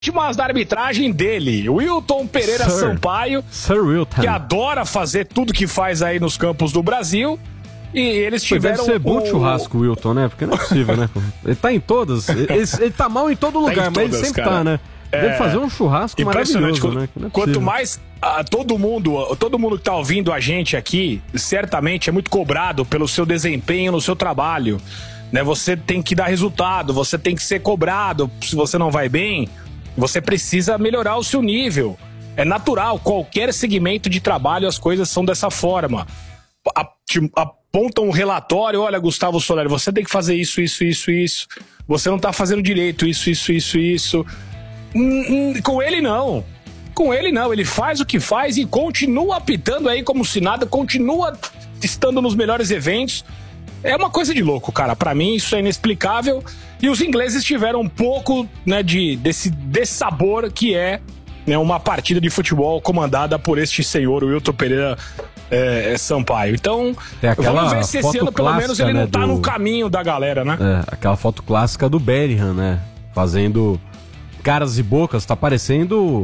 vítimas da arbitragem dele, Wilton Pereira Sampaio, Sir Wilton, que adora fazer tudo que faz aí nos campos do Brasil. E eles tiveram... Deve ser bom churrasco, Wilton, né? Porque não é possível, né? Ele tá em todas. Ele tá mal em todo lugar, mas ele sempre tá, né? Deve fazer um churrasco maravilhoso, né? Quanto mais todo mundo que tá ouvindo a gente aqui, certamente é muito cobrado pelo seu desempenho no seu trabalho, né? Você tem que dar resultado, você tem que ser cobrado. Se você não vai bem, você precisa melhorar o seu nível. É natural, qualquer segmento de trabalho as coisas são dessa forma. Apontam um relatório, olha, Gustavo Soler, você tem que fazer isso. Você não tá fazendo direito, isso. Com ele não, ele faz o que faz e continua apitando aí como se nada, continua estando nos melhores eventos. É uma coisa de louco, cara, pra mim isso é inexplicável, e os ingleses tiveram um pouco, né, desse dessabor que é, né, uma partida de futebol comandada por este senhor, Wilton Pereira Sampaio. Então, vamos ver se esse ano pelo menos ele não tá no caminho da galera, né? Aquela foto clássica do Bellingham, né, fazendo caras e bocas, tá parecendo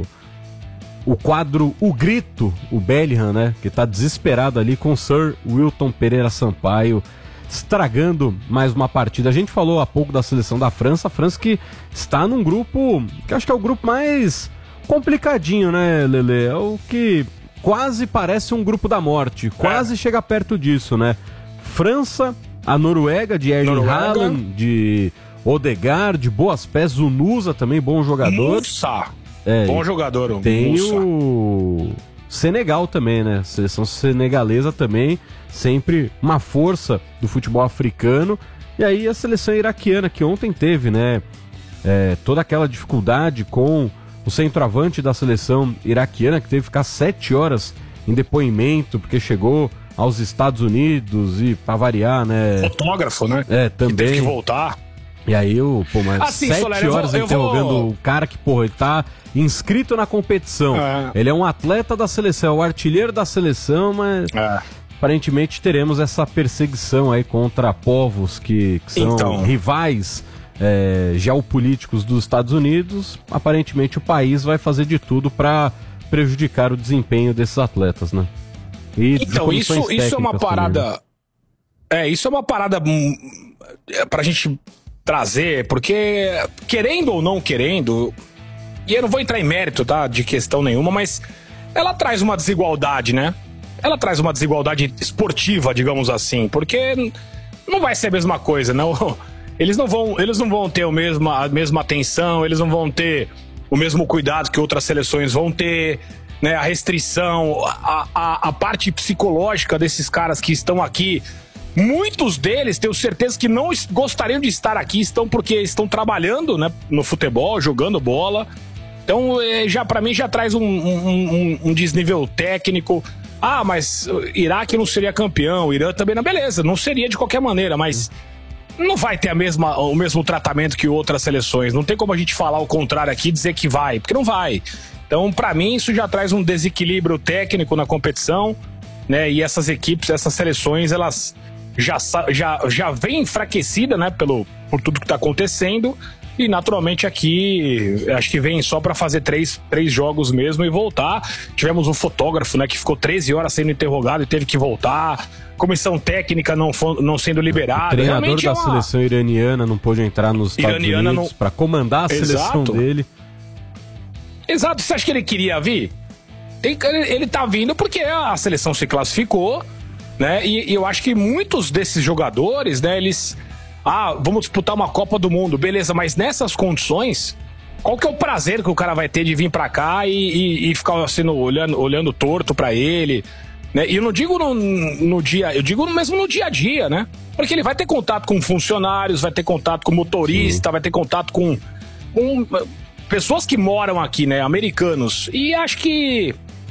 o quadro O Grito, o Bellingham, né? Que tá desesperado ali com o Sir Wilton Pereira Sampaio, estragando mais uma partida. A gente falou há pouco da seleção da França, a França que está num grupo, que acho que é o grupo mais complicadinho, né, Lelê? É o que quase parece um grupo da morte, quase chega perto disso, né? França, a Noruega de Erling Haaland, de Odegaard, de boas peças, o Nusa também, bom jogador. Bom jogador. Tem o Senegal também, né? Seleção senegalesa também, sempre uma força do futebol africano. E aí a seleção iraquiana, que ontem teve, né? Toda aquela dificuldade com o centroavante da seleção iraquiana, que teve que ficar 7 horas em depoimento, porque chegou aos Estados Unidos e, pra variar, né? Fotógrafo, né? Também. Que teve que voltar. E aí, mas 7 horas interrogando o cara que, ele tá inscrito na competição. Ele é um atleta da seleção, o artilheiro da seleção, mas aparentemente teremos essa perseguição aí contra povos que são rivais geopolíticos dos Estados Unidos. Aparentemente o país vai fazer de tudo para prejudicar o desempenho desses atletas, né? Então, isso é uma parada... isso é uma parada pra gente trazer, porque querendo ou não querendo, e eu não vou entrar em mérito, tá, de questão nenhuma, mas ela traz uma desigualdade, né? Ela traz uma desigualdade esportiva, digamos assim, porque não vai ser a mesma coisa, não. Eles não vão ter a mesma atenção, eles não vão ter o mesmo cuidado que outras seleções vão ter, né? A restrição, a parte psicológica desses caras que estão aqui. Muitos deles, tenho certeza que não gostariam de estar aqui, porque estão trabalhando, né, no futebol, jogando bola. Então, pra mim, já traz um desnível técnico. Mas o Iraque não seria campeão, o Irã também não. Beleza, não seria de qualquer maneira, mas não vai ter o mesmo tratamento que outras seleções. Não tem como a gente falar o contrário aqui e dizer que vai, porque não vai. Então, pra mim, isso já traz um desequilíbrio técnico na competição, né? E essas equipes, essas seleções, elas já vem enfraquecida, né, por tudo que está acontecendo, e naturalmente aqui acho que vem só para fazer três jogos mesmo e voltar. Tivemos um fotógrafo, né, que ficou 13 horas sendo interrogado e teve que voltar, comissão técnica não sendo liberada. O treinador da seleção iraniana não pôde entrar nos Estados Unidos para comandar a seleção dele. Exato, você acha que ele queria vir? Ele tá vindo porque a seleção se classificou, né? E eu acho que muitos desses jogadores, né, eles... vamos disputar uma Copa do Mundo, beleza, mas nessas condições, qual que é o prazer que o cara vai ter de vir pra cá e ficar assim, olhando torto pra ele, né? E eu não digo no dia, eu digo mesmo no dia a dia, né? Porque ele vai ter contato com funcionários, vai ter contato com motorista, vai ter contato com pessoas que moram aqui, né, americanos, e acho que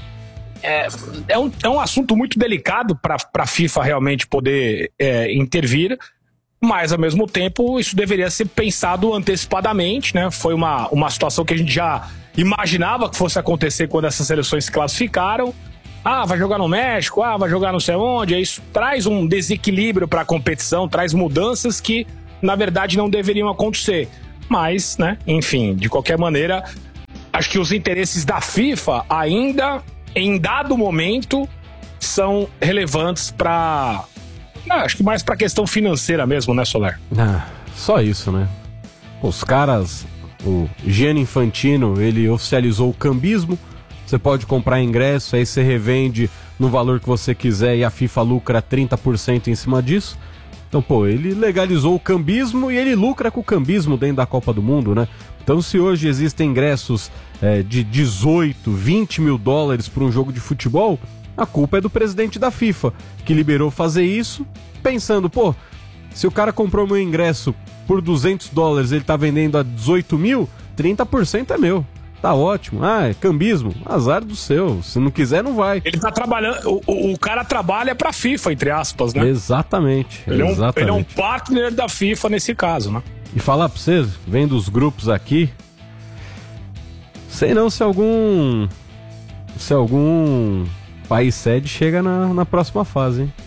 é um assunto muito delicado para a FIFA realmente poder intervir, mas ao mesmo tempo isso deveria ser pensado antecipadamente, né? Foi uma situação que a gente já imaginava que fosse acontecer quando essas seleções se classificaram. Vai jogar no México, vai jogar não sei onde. Isso traz um desequilíbrio para a competição, traz mudanças que na verdade não deveriam acontecer. Mas, né, enfim, de qualquer maneira, acho que os interesses da FIFA ainda, em dado momento, são relevantes para... acho que mais para questão financeira mesmo, né, Soler? Só isso, né? Os caras, o Gianni Infantino, ele oficializou o cambismo. Você pode comprar ingresso, aí você revende no valor que você quiser e a FIFA lucra 30% em cima disso. Então, ele legalizou o cambismo e ele lucra com o cambismo dentro da Copa do Mundo, né? Então, se hoje existem ingressos de 18, 20 mil dólares para um jogo de futebol, a culpa é do presidente da FIFA, que liberou fazer isso, pensando, se o cara comprou meu ingresso por 200 dólares, ele tá vendendo a 18 mil, 30% é meu. Tá ótimo. É cambismo. Azar do seu. Se não quiser, não vai. Ele tá trabalhando... O cara trabalha pra FIFA, entre aspas, né? Exatamente. Ele é um partner da FIFA nesse caso, né? E falar pra vocês, vendo os grupos aqui, sei não se algum país sede chega na próxima fase, hein?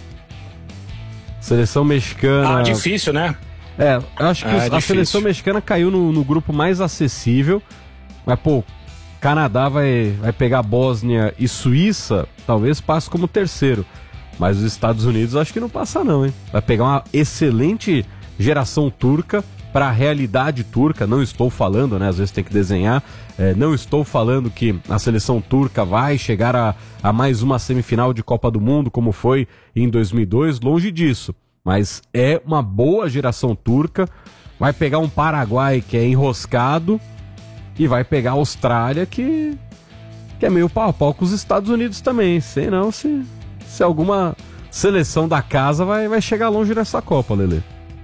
Seleção mexicana... difícil, né? Eu acho que a seleção mexicana caiu no grupo mais acessível. Mas, Canadá vai pegar Bósnia e Suíça, talvez passe como terceiro. Mas os Estados Unidos acho que não passa não, hein? Vai pegar uma excelente geração turca para a realidade turca. Não estou falando, né? Às vezes tem que desenhar. Não estou falando que a seleção turca vai chegar a mais uma semifinal de Copa do Mundo, como foi em 2002. Longe disso. Mas é uma boa geração turca. Vai pegar um Paraguai que é enroscado. E vai pegar a Austrália, que é meio pau a pau com os Estados Unidos também. Sei não se alguma seleção da casa vai chegar longe nessa Copa, Lelê.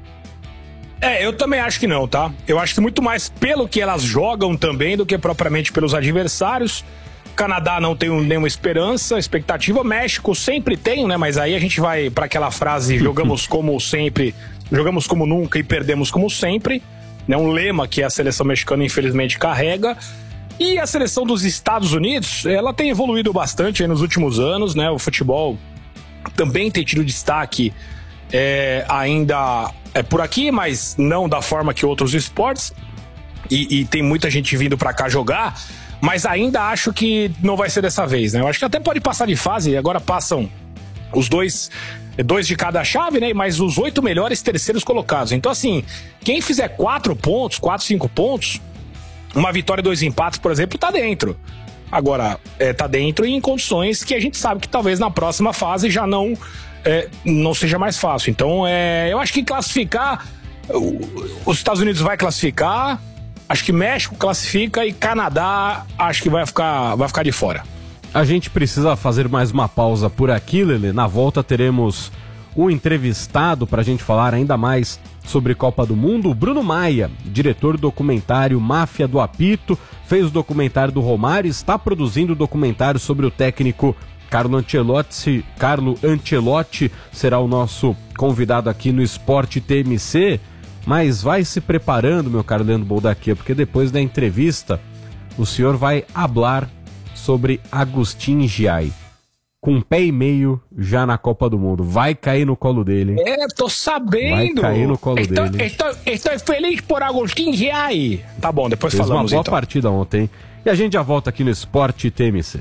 Eu também acho que não, tá? Eu acho que muito mais pelo que elas jogam também do que propriamente pelos adversários. Canadá não tem nenhuma expectativa. México sempre tem, né? Mas aí a gente vai para aquela frase, jogamos como sempre, jogamos como nunca e perdemos como sempre. Um lema que a seleção mexicana infelizmente carrega. E a seleção dos Estados Unidos, ela tem evoluído bastante aí nos últimos anos, né? O futebol também tem tido destaque ainda por aqui, mas não da forma que outros esportes. E tem muita gente vindo pra cá jogar, mas ainda acho que não vai ser dessa vez, né? Eu acho que até pode passar de fase, agora passam os dois de cada chave, né? Mas os 8 melhores terceiros colocados. Então, assim, quem fizer 4 pontos, 4, 5 pontos, uma vitória e 2 empates, por exemplo, tá dentro. Agora, tá dentro em condições que a gente sabe que talvez na próxima fase já não seja mais fácil. Então, eu acho que classificar, os Estados Unidos vai classificar, acho que México classifica e Canadá acho que vai ficar de fora. A gente precisa fazer mais uma pausa por aqui, Lelê. Na volta teremos um entrevistado para a gente falar ainda mais sobre Copa do Mundo. O Bruno Maia, diretor do documentário Máfia do Apito, fez o documentário do Romário, está produzindo o documentário sobre o técnico Carlo Ancelotti, será o nosso convidado aqui no Esporte TMC. Mas vai se preparando, meu caro Leandro Boldaquia, porque depois da entrevista o senhor vai hablar sobre Agustin Giai, com 1,5 pé já na Copa do Mundo. Vai cair no colo dele. Tô sabendo. Vai cair no colo dele. Estou feliz por Agustin Giai. Tá bom, depois fez falamos uma boa partida ontem. E a gente já volta aqui no Esporte TMC.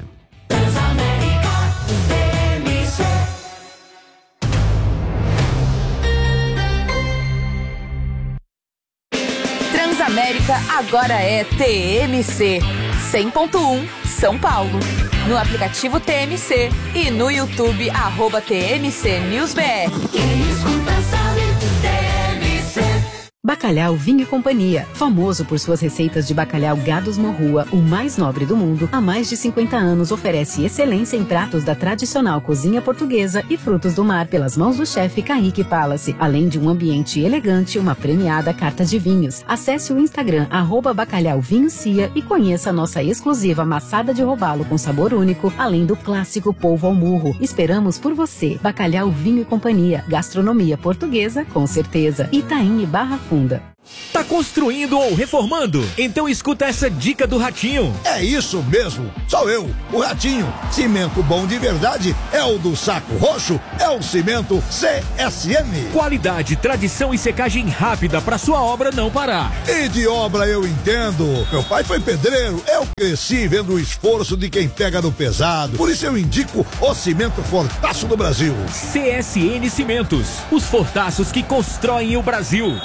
Transamérica agora é TMC 100.1 São Paulo. No aplicativo TMC e no YouTube @TMC News BR. Quem escuta sabe, TMC. Bacalhau Vinho e Companhia, famoso por suas receitas de bacalhau Gados Morrua, o mais nobre do mundo, há mais de 50 anos oferece excelência em pratos da tradicional cozinha portuguesa e frutos do mar pelas mãos do chefe Kaique Palace, além de um ambiente elegante e uma premiada carta de vinhos. Acesse o Instagram @bacalhauvinhocia e conheça a nossa exclusiva maçada de robalo com sabor único, além do clássico polvo ao murro. Esperamos por você. Bacalhau Vinho e Companhia, gastronomia portuguesa com certeza. Itaim e Barra Funda. profunda. Tá construindo ou reformando? Então escuta essa dica do Ratinho. É isso mesmo, sou eu, o Ratinho. Cimento bom de verdade é o do Saco Roxo, é o cimento CSM. Qualidade, tradição e secagem rápida pra sua obra não parar. E de obra eu entendo. Meu pai foi pedreiro, eu cresci vendo o esforço de quem pega no pesado. Por isso eu indico o cimento Fortaço do Brasil. CSN Cimentos, os fortaços que constroem o Brasil.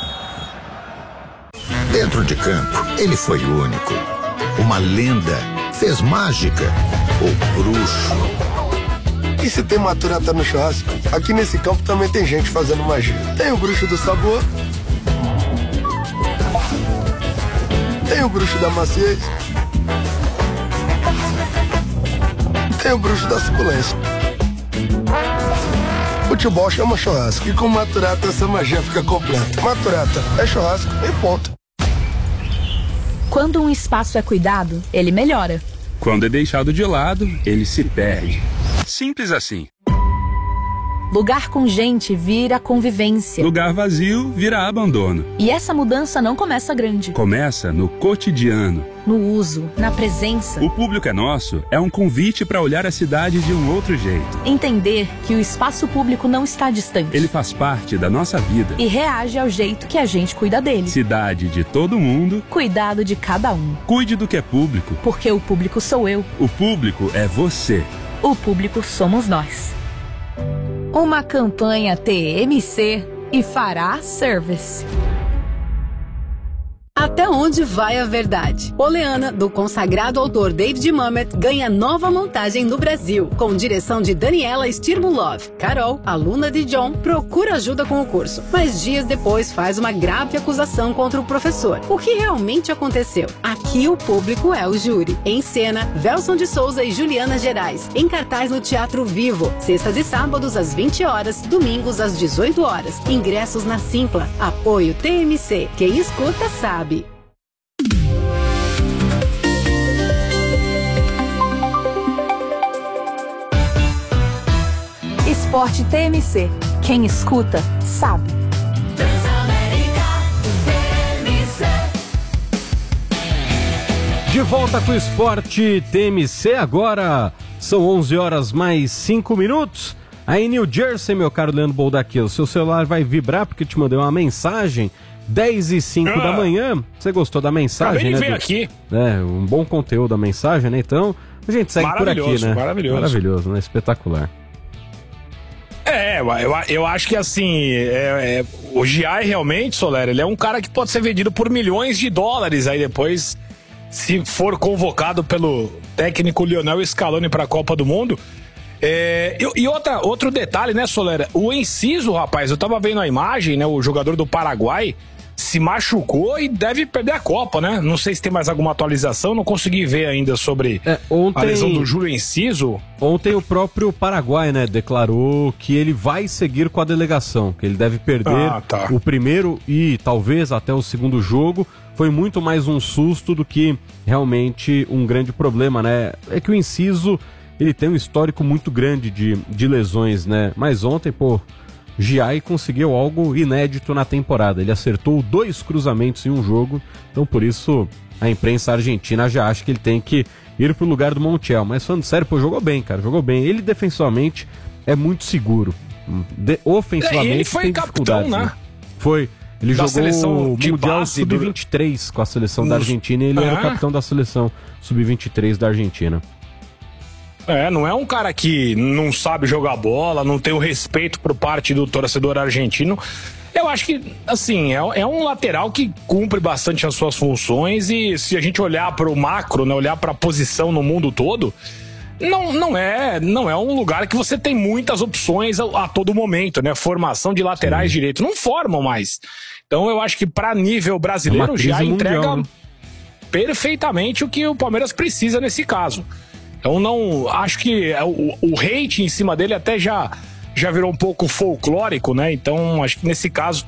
Dentro de campo, ele foi único. Uma lenda, fez mágica, o bruxo. E se tem maturata no churrasco, aqui nesse campo também tem gente fazendo magia. Tem o bruxo do sabor, tem o bruxo da maciez, tem o bruxo da suculência. Futebol chama churrasco e com maturata essa magia fica completa. Maturata é churrasco e ponto. Quando um espaço é cuidado, ele melhora. Quando é deixado de lado, ele se perde. Simples assim. Lugar com gente vira convivência. Lugar vazio vira abandono. E essa mudança não começa grande. Começa no cotidiano. No uso, na presença. O Público é Nosso é um convite para olhar a cidade de um outro jeito. Entender que o espaço público não está distante. Ele faz parte da nossa vida. E reage ao jeito que a gente cuida dele. Cidade de todo mundo. Cuidado de cada um. Cuide do que é público. Porque o público sou eu. O público é você. O público somos nós. Uma campanha TMC e Fará Service. Até onde vai a verdade? Oleana, do consagrado autor David Mamet, ganha nova montagem no Brasil, com direção de Daniela Stirmulov. Carol, aluna de John, procura ajuda com o curso, mas dias depois faz uma grave acusação contra o professor. O que realmente aconteceu? Aqui o público é o júri. Em cena, Velson de Souza e Juliana Gerais, em cartaz no Teatro Vivo, sextas e sábados às 20 horas, domingos às 18 horas. Ingressos na Simpla. Apoio TMC. Quem escuta sabe. Esporte TMC. Quem escuta, sabe. De volta com o Esporte TMC, agora são 11 horas mais 5 minutos. Aí em New Jersey, meu caro Leandro Boldaquilo, seu celular vai vibrar porque te mandei uma mensagem 10h05 da manhã. Você gostou da mensagem, né? Aqui. É, um bom conteúdo da mensagem, né? Então, a gente segue por aqui, né? Maravilhoso, né? Espetacular. Eu acho que assim, o Giai realmente, Soler, ele é um cara que pode ser vendido por milhões de dólares aí depois, se for convocado pelo técnico Lionel Scaloni para a Copa do Mundo. Outro detalhe, né, Soler? O Enciso, rapaz, eu tava vendo a imagem, né? O jogador do Paraguai se machucou e deve perder a Copa, né? Não sei se tem mais alguma atualização, não consegui ver ainda sobre a lesão do Júlio Enciso. Ontem o próprio Paraguai, né, declarou que ele vai seguir com a delegação, que ele deve perder o primeiro e talvez até o segundo jogo. Foi muito mais um susto do que realmente um grande problema, né? É que o Enciso, ele tem um histórico muito grande de lesões, né? Mas ontem, Giai conseguiu algo inédito na temporada. Ele acertou 2 cruzamentos em um jogo. Então, por isso, a imprensa argentina já acha que ele tem que ir pro lugar do Montiel. Mas falando sério, jogou bem, cara. Jogou bem. Ele, defensivamente, é muito seguro. Ofensivamente, ele foi tem capitão, né? Foi. Ele da jogou o Mundial Sub-23 com a seleção da Argentina. E ele era o capitão da seleção Sub-23 da Argentina. Não é um cara que não sabe jogar bola, não tem o respeito por parte do torcedor argentino. Eu acho que, assim, é um lateral que cumpre bastante as suas funções e se a gente olhar para o macro, né, olhar para a posição no mundo todo, não é um lugar que você tem muitas opções a todo momento, né? Formação de laterais direitos, não formam mais. Então eu acho que para nível brasileiro já entrega perfeitamente o que o Palmeiras precisa nesse caso. Então não acho que o hate em cima dele até já virou um pouco folclórico, né? Então acho que nesse caso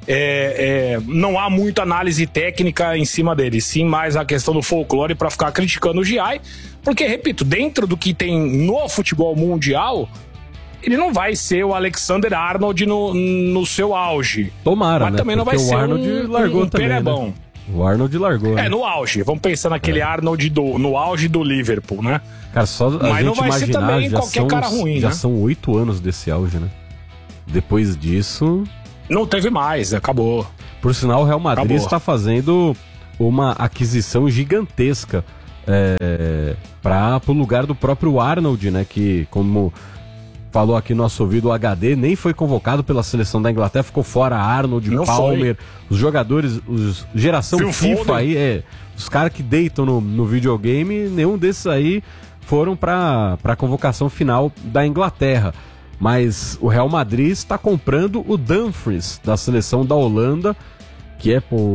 não há muita análise técnica em cima dele, sim mais a questão do folclore para ficar criticando o Giai, porque, repito, dentro do que tem no futebol mundial, ele não vai ser o Alexander-Arnold no seu auge. Tomara, mas né? também não vai porque ser o Arnold largou também, perebão. Né? O Arnold largou. Né? No auge. Vamos pensar naquele Arnold no auge do Liverpool, né? Cara, só a mas gente não vai ser também qualquer cara ruim, já né? são 8 anos desse auge, né? Depois disso... Não teve mais, acabou. Por sinal, o Real Madrid está fazendo uma aquisição gigantesca para o lugar do próprio Arnold, né? Que, como falou aqui no nosso ouvido, o HD nem foi convocado pela seleção da Inglaterra, ficou fora Arnold, não Palmer, os jogadores, geração Phil FIFA Foden. Aí, os caras que deitam no videogame, nenhum desses aí foram para a convocação final da Inglaterra. Mas o Real Madrid está comprando o Dumfries, da seleção da Holanda, que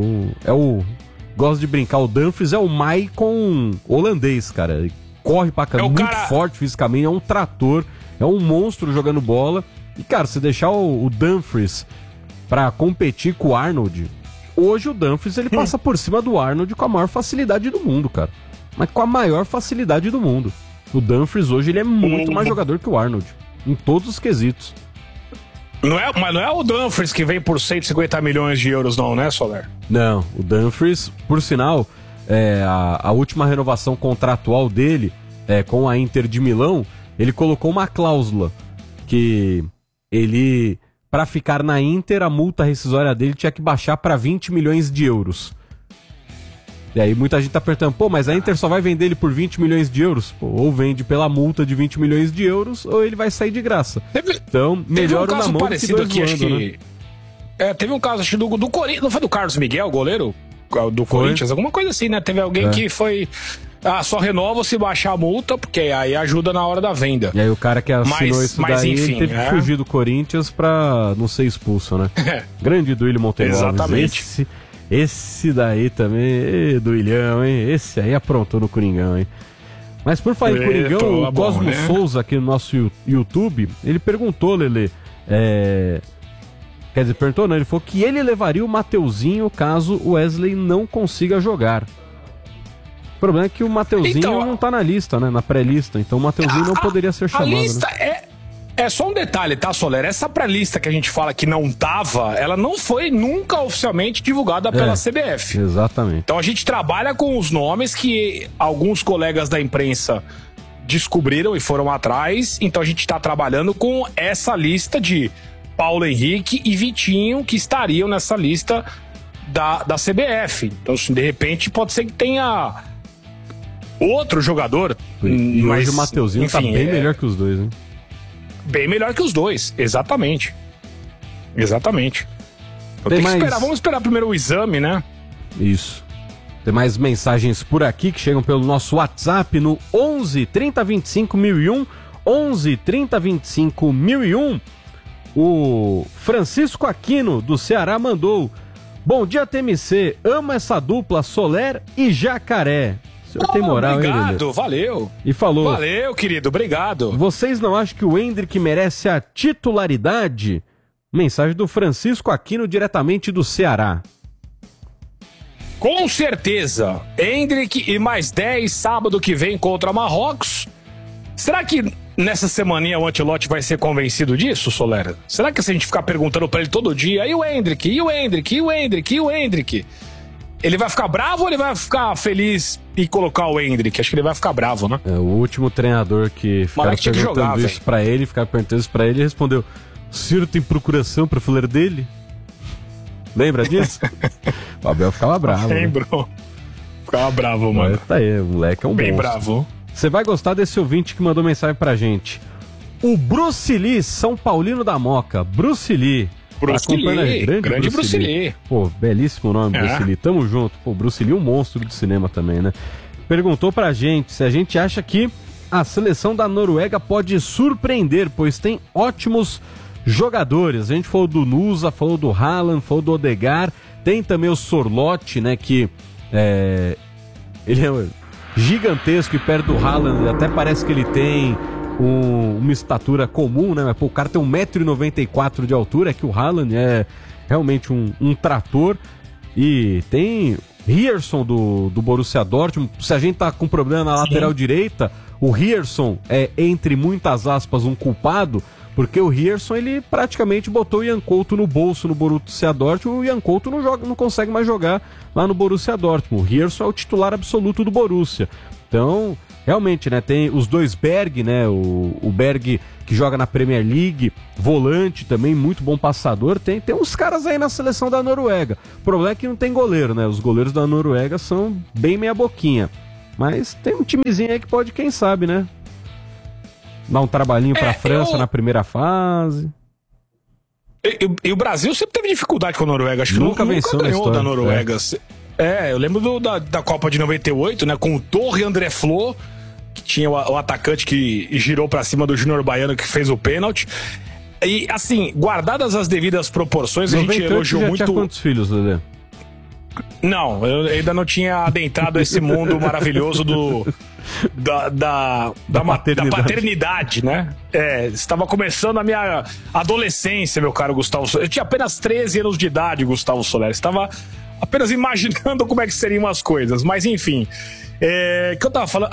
gosto de brincar, o Dumfries é o Maicon holandês, cara. Ele corre pra caramba, muito forte fisicamente, é um trator, é um monstro jogando bola. E, cara, se deixar o Dumfries pra competir com o Arnold, hoje o Dumfries ele passa por cima do Arnold com a maior facilidade do mundo, cara. Mas com a maior facilidade do mundo. O Dumfries hoje ele é muito mais jogador que o Arnold. Em todos os quesitos. Mas não é o Dumfries que vem por 150 milhões de euros, não, né, Soler? Não, o Dumfries, por sinal, a última renovação contratual dele com a Inter de Milão, ele colocou uma cláusula que ele, para ficar na Inter, a multa rescisória dele tinha que baixar para 20 milhões de euros. E aí muita gente tá perguntando, pô, mas a Inter só vai vender ele por 20 milhões de euros? Pô, ou vende pela multa de 20 milhões de euros, ou ele vai sair de graça. Então, melhor na mão que dois voando, né? Teve um caso, acho que do Corinthians, não foi do Carlos Miguel, goleiro? Do Corinthians, alguma coisa assim, né? Teve alguém que foi... só renova se baixar a multa, porque aí ajuda na hora da venda. E aí o cara que assinou isso daí, enfim, teve que fugir do Corinthians pra não ser expulso, né? Grande Duílio Monteiro. Exatamente. Esse daí também, Duilhão, hein? Esse aí aprontou no Coringão, hein? Mas por falar em Coringão, o Cosmo Souza aqui no nosso YouTube, ele perguntou, Lelê, quer dizer, perguntou não, ele falou que ele levaria o Mateuzinho caso o Wesley não consiga jogar. O problema é que o Mateuzinho não tá na lista, né? Na pré-lista, então o Mateuzinho não poderia ser chamado. A lista, né? É só um detalhe, tá, Soler? Essa pré-lista que a gente fala que não tava, ela não foi nunca oficialmente divulgada pela CBF. Exatamente. Então a gente trabalha com os nomes que alguns colegas da imprensa descobriram e foram atrás. Então a gente tá trabalhando com essa lista de Paulo Henrique e Vitinho, que estariam nessa lista da CBF. Então, assim, de repente, pode ser que tenha outro jogador. E hoje o Mateuzinho tá bem melhor que os dois, hein? Bem melhor que os dois, exatamente. Exatamente. Vamos esperar primeiro o exame, né? Isso. Tem mais mensagens por aqui que chegam pelo nosso WhatsApp no 11 30 25 1001. 11 30 25 1001. O Francisco Aquino, do Ceará, mandou: bom dia, TMC. Amo essa dupla Soler e Jacaré. O senhor tem moral, obrigado, hein, valeu. E falou: valeu, querido, obrigado. Vocês não acham que o Endrick merece a titularidade? Mensagem do Francisco Aquino, diretamente do Ceará. Com certeza. Endrick e mais 10 sábado que vem contra Marrocos. Será que nessa semaninha o Ancelotti vai ser convencido disso, Soler? Será que se a gente ficar perguntando pra ele todo dia, e o Endrick, e o Endrick, e o Endrick, e o Endrick, ele vai ficar bravo ou ele vai ficar feliz e colocar o Endrick? Acho que ele vai ficar bravo, né? O último treinador que ficava perguntando isso pra ele, ficava perguntando isso pra ele, ele respondeu: o senhor tem procuração pra falar dele? Lembra disso? O Abel ficava bravo. Lembro. Né? Ficava bravo, mano. Tá aí, o moleque é um bem monstro. Bravo. Você vai gostar desse ouvinte que mandou mensagem pra gente. O Bruce Lee, São Paulino da Moca. Bruce Lee. Bruce Lee, grande Bruce Lee. Pô, belíssimo nome, Bruce Lee. Tamo junto. Pô, Bruce Lee, um monstro do cinema também, né? Perguntou pra gente se a gente acha que a seleção da Noruega pode surpreender, pois tem ótimos jogadores. A gente falou do Nusa, falou do Haaland, falou do Odegaard. Tem também o Sorloth, né, que ele é gigantesco e perto do Haaland até parece que ele tem uma estatura comum, né? Mas, pô, o cara tem 1,94 m de altura, é que o Haaland é realmente um trator. E tem Ryerson do Borussia Dortmund. Se a gente tá com problema na lateral direita, o Ryerson é, entre muitas aspas, um culpado, Porque o Rierson, ele praticamente botou o Ian Couto no bolso no Borussia Dortmund, o Ian Couto não consegue mais jogar lá no Borussia Dortmund. O Rierson é o titular absoluto do Borussia. Então, realmente, né, tem os dois Berg, né, o Berg que joga na Premier League, volante também, muito bom passador, tem uns caras aí na seleção da Noruega. O problema é que não tem goleiro, né, os goleiros da Noruega são bem meia boquinha, mas tem um timezinho aí que pode, quem sabe, né, dar um trabalhinho pra França na primeira fase. E o Brasil sempre teve dificuldade com a Noruega, acho que nunca ganhou da Noruega. Eu lembro da Copa de 98, né, com o Torre André Flo, que tinha o atacante que girou pra cima do Júnior Baiano, que fez o pênalti. E, assim, guardadas as devidas proporções, a gente elogiou muito... Tinha quantos filhos, Lelê? Não, eu ainda não tinha adentrado esse mundo maravilhoso da paternidade, né? Estava começando a minha adolescência, meu caro Gustavo Soler. Eu tinha apenas 13 anos de idade, Gustavo Soler. Estava apenas imaginando como é que seriam as coisas. Mas, enfim, que eu tava falando...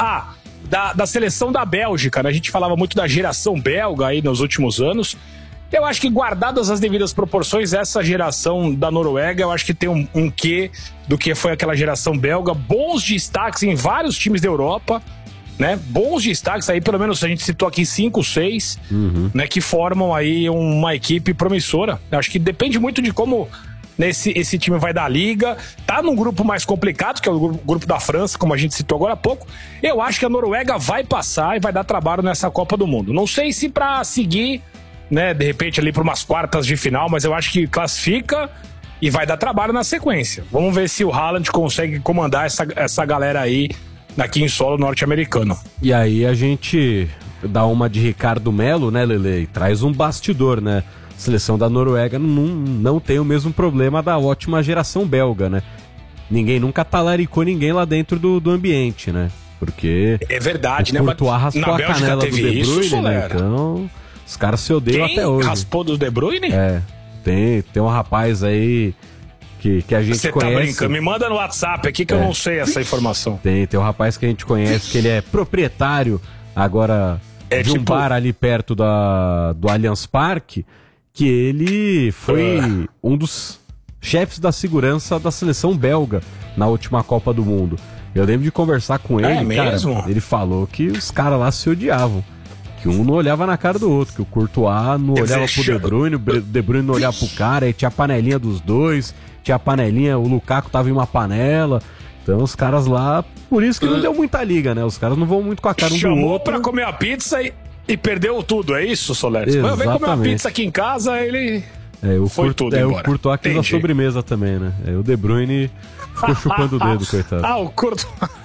Da seleção da Bélgica, né? A gente falava muito da geração belga aí nos últimos anos. Eu acho que, guardadas as devidas proporções, essa geração da Noruega, eu acho que tem um quê do que foi aquela geração belga. Bons destaques em vários times da Europa, né? Bons destaques aí, pelo menos a gente citou aqui 5, 6, né? Que formam aí uma equipe promissora. Eu acho que depende muito de como esse time vai dar liga. Tá num grupo mais complicado, que é o grupo da França, como a gente citou agora há pouco. Eu acho que a Noruega vai passar e vai dar trabalho nessa Copa do Mundo. Não sei se pra seguir, né, de repente ali para umas quartas de final, mas eu acho que classifica e vai dar trabalho na sequência. Vamos ver se o Haaland consegue comandar essa galera aí aqui em solo norte-americano. E aí a gente dá uma de Ricardo Melo, né, Lele? E traz um bastidor, né? A seleção da Noruega não tem o mesmo problema da ótima geração belga, né? Ninguém nunca talaricou ninguém lá dentro do ambiente, né? Porque é verdade, né? Courtois raspou a canela do De Bruyne, né? Então, os caras se odeiam até hoje. Raspou do De Bruyne? Tem um rapaz aí que a gente conhece. Você tá brincando? Me manda no WhatsApp aqui que eu não sei essa informação. Tem um rapaz que a gente conhece que ele é proprietário agora de um bar ali perto do Allianz Parque, que ele foi um dos chefes da segurança da seleção belga na última Copa do Mundo. Eu lembro de conversar com ele, cara, ele falou que os caras lá se odiavam, que um não olhava na cara do outro, que o Courtois não olhava pro De Bruyne, o De Bruyne não olhava pro cara, aí tinha a panelinha dos dois, tinha a panelinha, o Lukaku tava em uma panela. Então os caras lá, por isso que não deu muita liga, né? Os caras não vão muito com a cara um do outro. Chamou pra comer a pizza e perdeu tudo, é isso, Soler? Vem comer uma pizza aqui em casa, ele foi tudo embora. O Courtois quis a sobremesa também, né? O De Bruyne ficou chupando o dedo, coitado. O Courtois...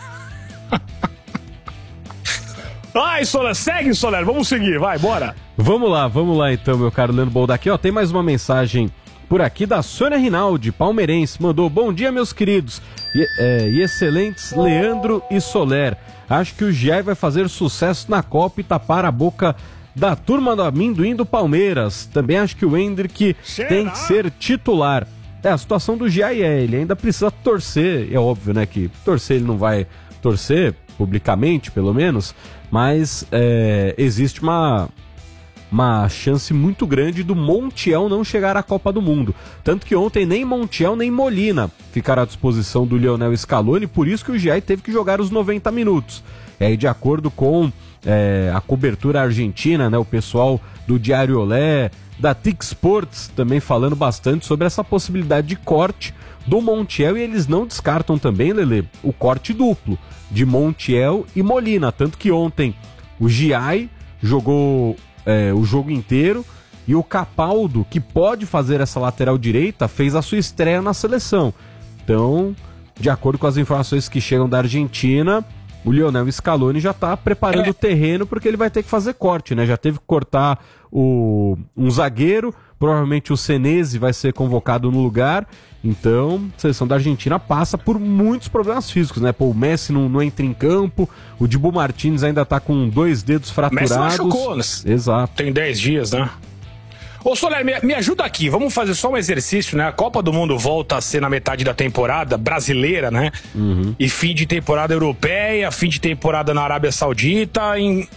Vai, Soler, segue, Soler, vamos seguir, vai, bora. Vamos lá então, meu caro Leandro Boldaqui. Tem mais uma mensagem por aqui da Sônia Rinaldi, palmeirense, mandou: bom dia, meus queridos e excelentes Leandro e Soler. Acho que o Giai vai fazer sucesso na Copa e tapar a boca da turma do amendoim do Palmeiras. Também acho que o Endrick tem que ser titular. A situação do Giai ele ainda precisa torcer. É óbvio, né, que torcer ele não vai torcer, publicamente pelo menos, mas existe uma chance muito grande do Montiel não chegar à Copa do Mundo. Tanto que ontem nem Montiel nem Molina ficaram à disposição do Lionel Scaloni, por isso que o Giai teve que jogar os 90 minutos. De acordo com a cobertura argentina, né, o pessoal do Diário Olé, da TIC Sports também falando bastante sobre essa possibilidade de corte do Montiel, e eles não descartam também, Lelê, o corte duplo de Montiel e Molina. Tanto que ontem o Giai jogou o jogo inteiro, e o Capaldo, que pode fazer essa lateral direita, fez a sua estreia na seleção. Então, de acordo com as informações que chegam da Argentina, o Lionel Scaloni já está preparando o terreno, porque ele vai ter que fazer corte, né? Já teve que cortar um zagueiro, provavelmente o Senesi vai ser convocado no lugar. Então, a seleção da Argentina passa por muitos problemas físicos, né? O Messi não entra em campo, o Dibu Martínez ainda tá com 2 dedos fraturados. Messi machucou, né? Exato. Tem 10 dias, né? Ô, Soler, me ajuda aqui, vamos fazer só um exercício, né? A Copa do Mundo volta a ser na metade da temporada brasileira, né? E fim de temporada europeia, fim de temporada na Arábia Saudita,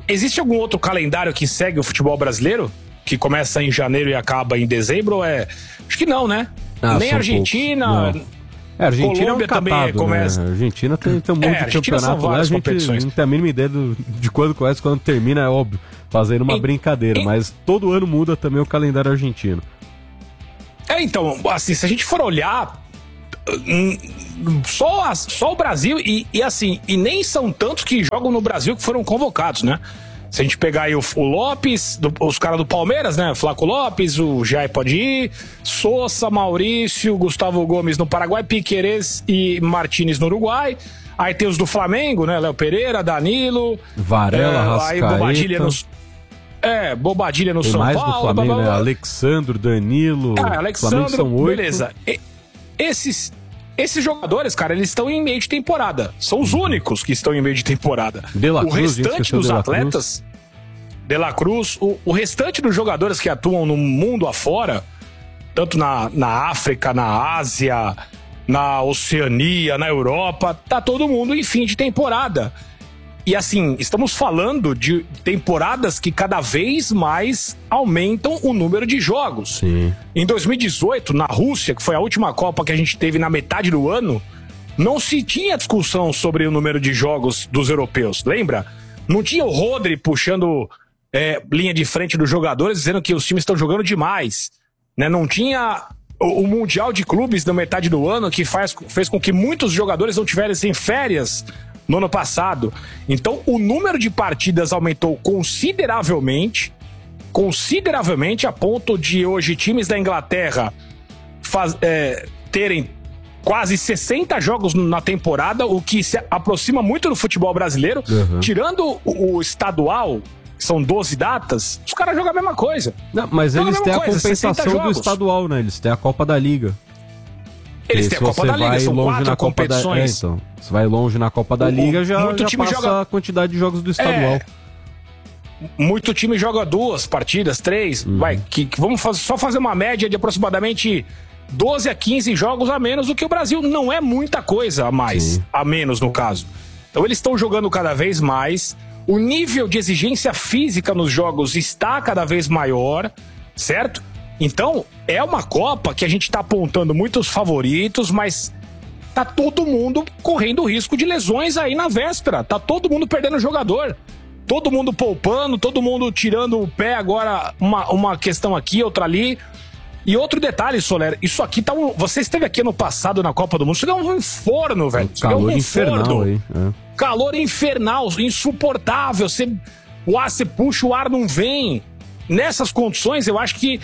existe algum outro calendário que segue o futebol brasileiro? Que começa em janeiro e acaba em dezembro? Ou acho que não, né? Nem a Argentina... A Argentina Colômbia é um catado, também começa. Né? A Argentina tem um monte de campeonato lá, a gente não tem a mínima ideia de quando começa, quando termina, é óbvio, fazendo uma brincadeira, mas todo ano muda também o calendário argentino. Então, assim, se a gente for olhar, só o Brasil, e nem são tantos que jogam no Brasil que foram convocados, né? Se a gente pegar aí o Lopes, os caras do Palmeiras, né? Flaco Lopes, o Jair pode ir, Sousa, Maurício, Gustavo Gomes no Paraguai, Piquerez e Martínez no Uruguai. Aí tem os do Flamengo, né? Léo Pereira, Danilo, Varela, Rascaeta. Aí Bobadilha no tem São mais Paulo. Do Flamengo, né? Alexandro, Danilo. Alexandro, são 8. beleza. Esses jogadores, cara, eles estão em meio de temporada. São os únicos que estão em meio de temporada. O restante dos atletas, De La Cruz, o restante dos jogadores que atuam no mundo afora, tanto na África, na Ásia, na Oceania, na Europa, tá todo mundo em fim de temporada. E assim, estamos falando de temporadas que cada vez mais aumentam o número de jogos. Sim. Em 2018, na Rússia, que foi a última Copa que a gente teve na metade do ano, não se tinha discussão sobre o número de jogos dos europeus, lembra? Não tinha o Rodri puxando linha de frente dos jogadores, dizendo que os times estão jogando demais, né? Não tinha o Mundial de Clubes na metade do ano, que fez com que muitos jogadores não tivessem férias no ano passado. Então, o número de partidas aumentou consideravelmente, a ponto de hoje times da Inglaterra terem quase 60 jogos na temporada, o que se aproxima muito do futebol brasileiro. Tirando o estadual, que são 12 datas, os caras jogam a mesma coisa. Não, mas eles têm a compensação do estadual, né? Eles têm a Copa da Liga. Eles têm a Copa da Liga, são 4 competições. Então, você vai longe na Copa da Liga, já passa a quantidade de jogos do estadual. Muito time joga 2 partidas, 3. Vamos só fazer uma média de aproximadamente 12 a 15 jogos a menos do que o Brasil. Não é muita coisa a mais, a menos no caso. Então eles estão jogando cada vez mais. O nível de exigência física nos jogos está cada vez maior, certo? Então, é uma Copa que a gente tá apontando muitos favoritos, mas tá todo mundo correndo risco de lesões aí na véspera. Tá todo mundo perdendo jogador. Todo mundo poupando, todo mundo tirando o pé agora, uma questão aqui, outra ali. E outro detalhe, Soler, isso aqui tá você esteve aqui ano passado na Copa do Mundo, isso é um forno, velho. Calor infernal aí. Calor infernal, insuportável. Você puxa, o ar não vem. Nessas condições, eu acho que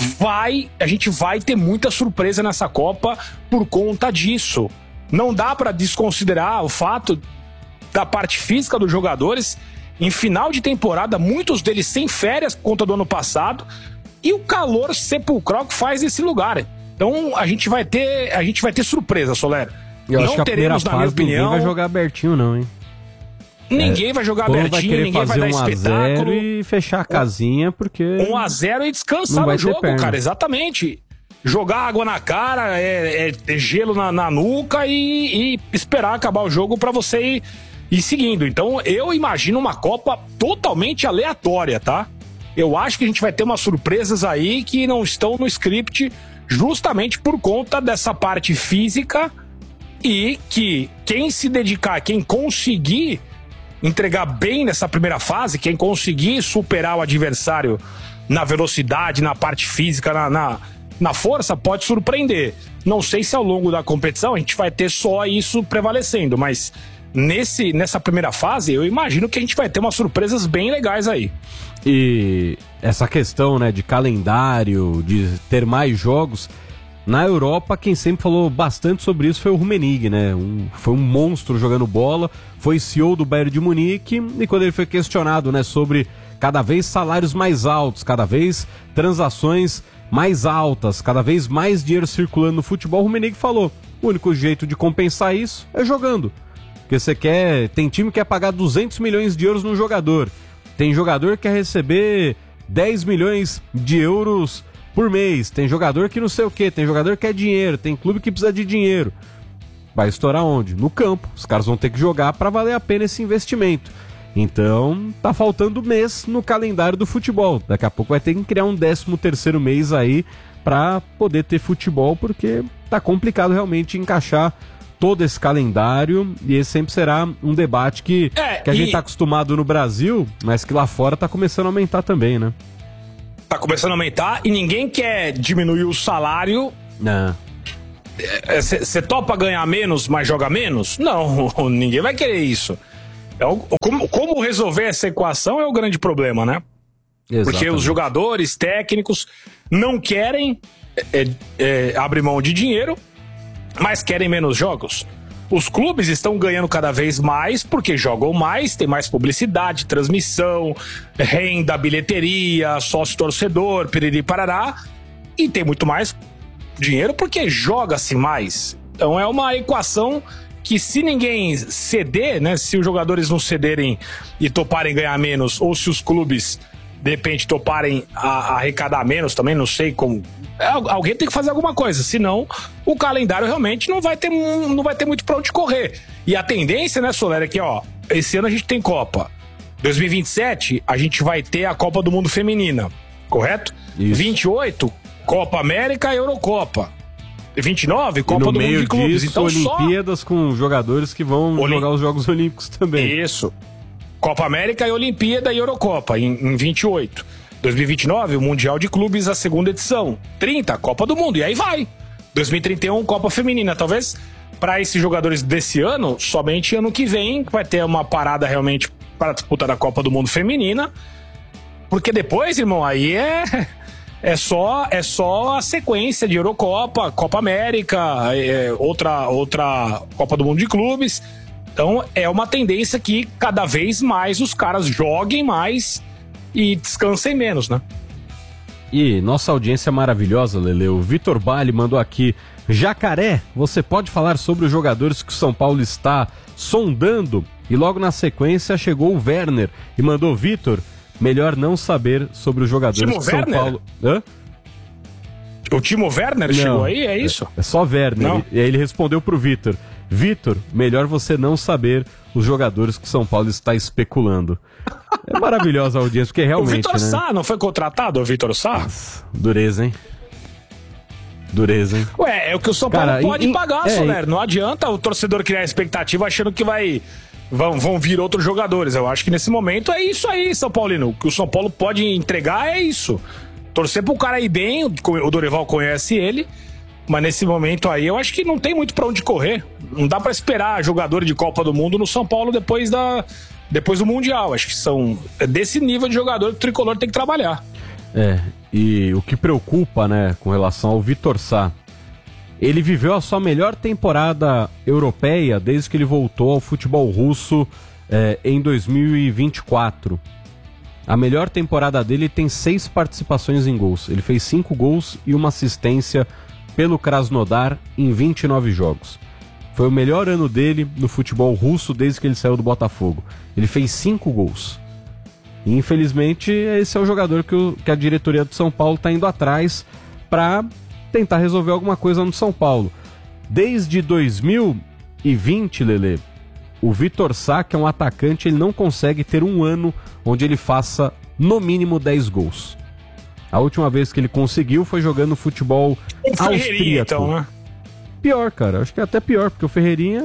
a gente vai ter muita surpresa nessa Copa por conta disso. Não dá para desconsiderar o fato da parte física dos jogadores. Em final de temporada, muitos deles sem férias por conta do ano passado, e o calor sepulcral que faz nesse lugar. Então a gente vai ter surpresa, Soler. Eu acho que a primeira fase ninguém vai jogar abertinho não, hein? Ninguém vai jogar abertinho, ninguém vai dar espetáculo. E fechar a casinha, porque 1-0 e descansar no jogo, cara, exatamente. Jogar água na cara, gelo na nuca e esperar acabar o jogo pra você ir seguindo. Então eu imagino uma Copa totalmente aleatória, tá? Eu acho que a gente vai ter umas surpresas aí que não estão no script, justamente por conta dessa parte física, e que quem se dedicar, quem conseguir entregar bem nessa primeira fase, quem conseguir superar o adversário na velocidade, na parte física, na força, pode surpreender. Não sei se ao longo da competição a gente vai ter só isso prevalecendo, mas nessa primeira fase eu imagino que a gente vai ter umas surpresas bem legais aí. E essa questão, né, de calendário, de ter mais jogos, na Europa quem sempre falou bastante sobre isso foi o Rummenigge, né? Foi um monstro jogando bola, foi CEO do Bayern de Munique, e quando ele foi questionado, né, sobre cada vez salários mais altos, cada vez transações mais altas, cada vez mais dinheiro circulando no futebol, o Rummenigge falou: o único jeito de compensar isso é jogando. Porque tem time que quer pagar 200 milhões de euros num jogador, tem jogador que quer receber 10 milhões de euros por mês, tem jogador que não sei o que, tem jogador que quer dinheiro, tem clube que precisa de dinheiro. Vai estourar onde? No campo. Os caras vão ter que jogar para valer a pena esse investimento. Então, tá faltando mês no calendário do futebol. Daqui a pouco vai ter que criar um 13º mês aí para poder ter futebol, porque tá complicado realmente encaixar todo esse calendário, e esse sempre será um debate que a gente tá acostumado no Brasil, mas que lá fora tá começando a aumentar também, né? Tá começando a aumentar e ninguém quer diminuir o salário. Não. Você topa ganhar menos, mas joga menos? Não, ninguém vai querer isso. Como resolver essa equação é o grande problema, né? Exatamente. Porque os jogadores, técnicos, não querem abrir mão de dinheiro, mas querem menos jogos. Os clubes estão ganhando cada vez mais porque jogam mais, tem mais publicidade, transmissão, renda, bilheteria, sócio-torcedor, piriri parará, e tem muito mais dinheiro porque joga-se mais. Então é uma equação que, se ninguém ceder, né, se os jogadores não cederem e toparem ganhar menos, ou se os clubes de repente toparem arrecadar menos também, não sei como. Alguém tem que fazer alguma coisa, senão o calendário realmente não vai ter muito pra onde correr. E a tendência, né, Soler, é que, ó, esse ano a gente tem Copa. 2027 a gente vai ter a Copa do Mundo Feminina, correto? Isso. 28, Copa América e Eurocopa. 29, Copa do Mundo de Clubes. Disso, então, Olimpíadas com jogadores que vão jogar os Jogos Olímpicos também. Isso. Copa América e Olimpíada e Eurocopa em 28. 2029, o Mundial de Clubes, a segunda edição. 30, Copa do Mundo. E aí vai. 2031, Copa Feminina. Talvez para esses jogadores desse ano, somente ano que vem vai ter uma parada realmente para disputar a Copa do Mundo Feminina. Porque depois, irmão, aí é só a sequência de Eurocopa, Copa América, outra Copa do Mundo de Clubes. Então é uma tendência que cada vez mais os caras joguem mais e descansem menos, né? E nossa audiência maravilhosa, Lele. O Vitor Bali mandou aqui: Jacaré, você pode falar sobre os jogadores que o São Paulo está sondando? E logo na sequência chegou o Werner e mandou: Vitor, melhor não saber sobre os jogadores que o São Paulo... Hã? O Timo Werner chegou aí, é isso? É só Werner. E aí ele respondeu pro Vitor: Vitor, melhor você não saber os jogadores que o São Paulo está especulando. É maravilhosa a audiência, porque realmente, o Vitor Sá não foi contratado, o Vitor Sá? Nossa, dureza, hein? Dureza, hein? Ué, é o que o São Paulo pode pagar, Soler. Não adianta o torcedor criar expectativa achando que vão vir outros jogadores. Eu acho que nesse momento é isso aí, São Paulino. O que o São Paulo pode entregar é isso. Torcer pro cara ir bem, o Dorival conhece ele, mas nesse momento aí eu acho que não tem muito pra onde correr. Não dá pra esperar jogador de Copa do Mundo no São Paulo depois do Mundial. Acho que são desse nível de jogador que o Tricolor tem que trabalhar. E o que preocupa, né, com relação ao Vitor Sá, ele viveu a sua melhor temporada europeia desde que ele voltou ao futebol russo em 2024. A melhor temporada dele tem 6 participações em gols. Ele fez 5 gols e uma assistência pelo Krasnodar em 29 jogos. Foi o melhor ano dele no futebol russo desde que ele saiu do Botafogo. Ele fez 5 gols. E, infelizmente, esse é o jogador que a diretoria do São Paulo está indo atrás para tentar resolver alguma coisa no São Paulo. Desde 2020, Lele, o Vitor Sá, que é um atacante, ele não consegue ter um ano onde ele faça no mínimo 10 gols. A última vez que ele conseguiu foi jogando futebol austríaco. Então, né? Pior, cara. Acho que é até pior, porque o Ferreirinha...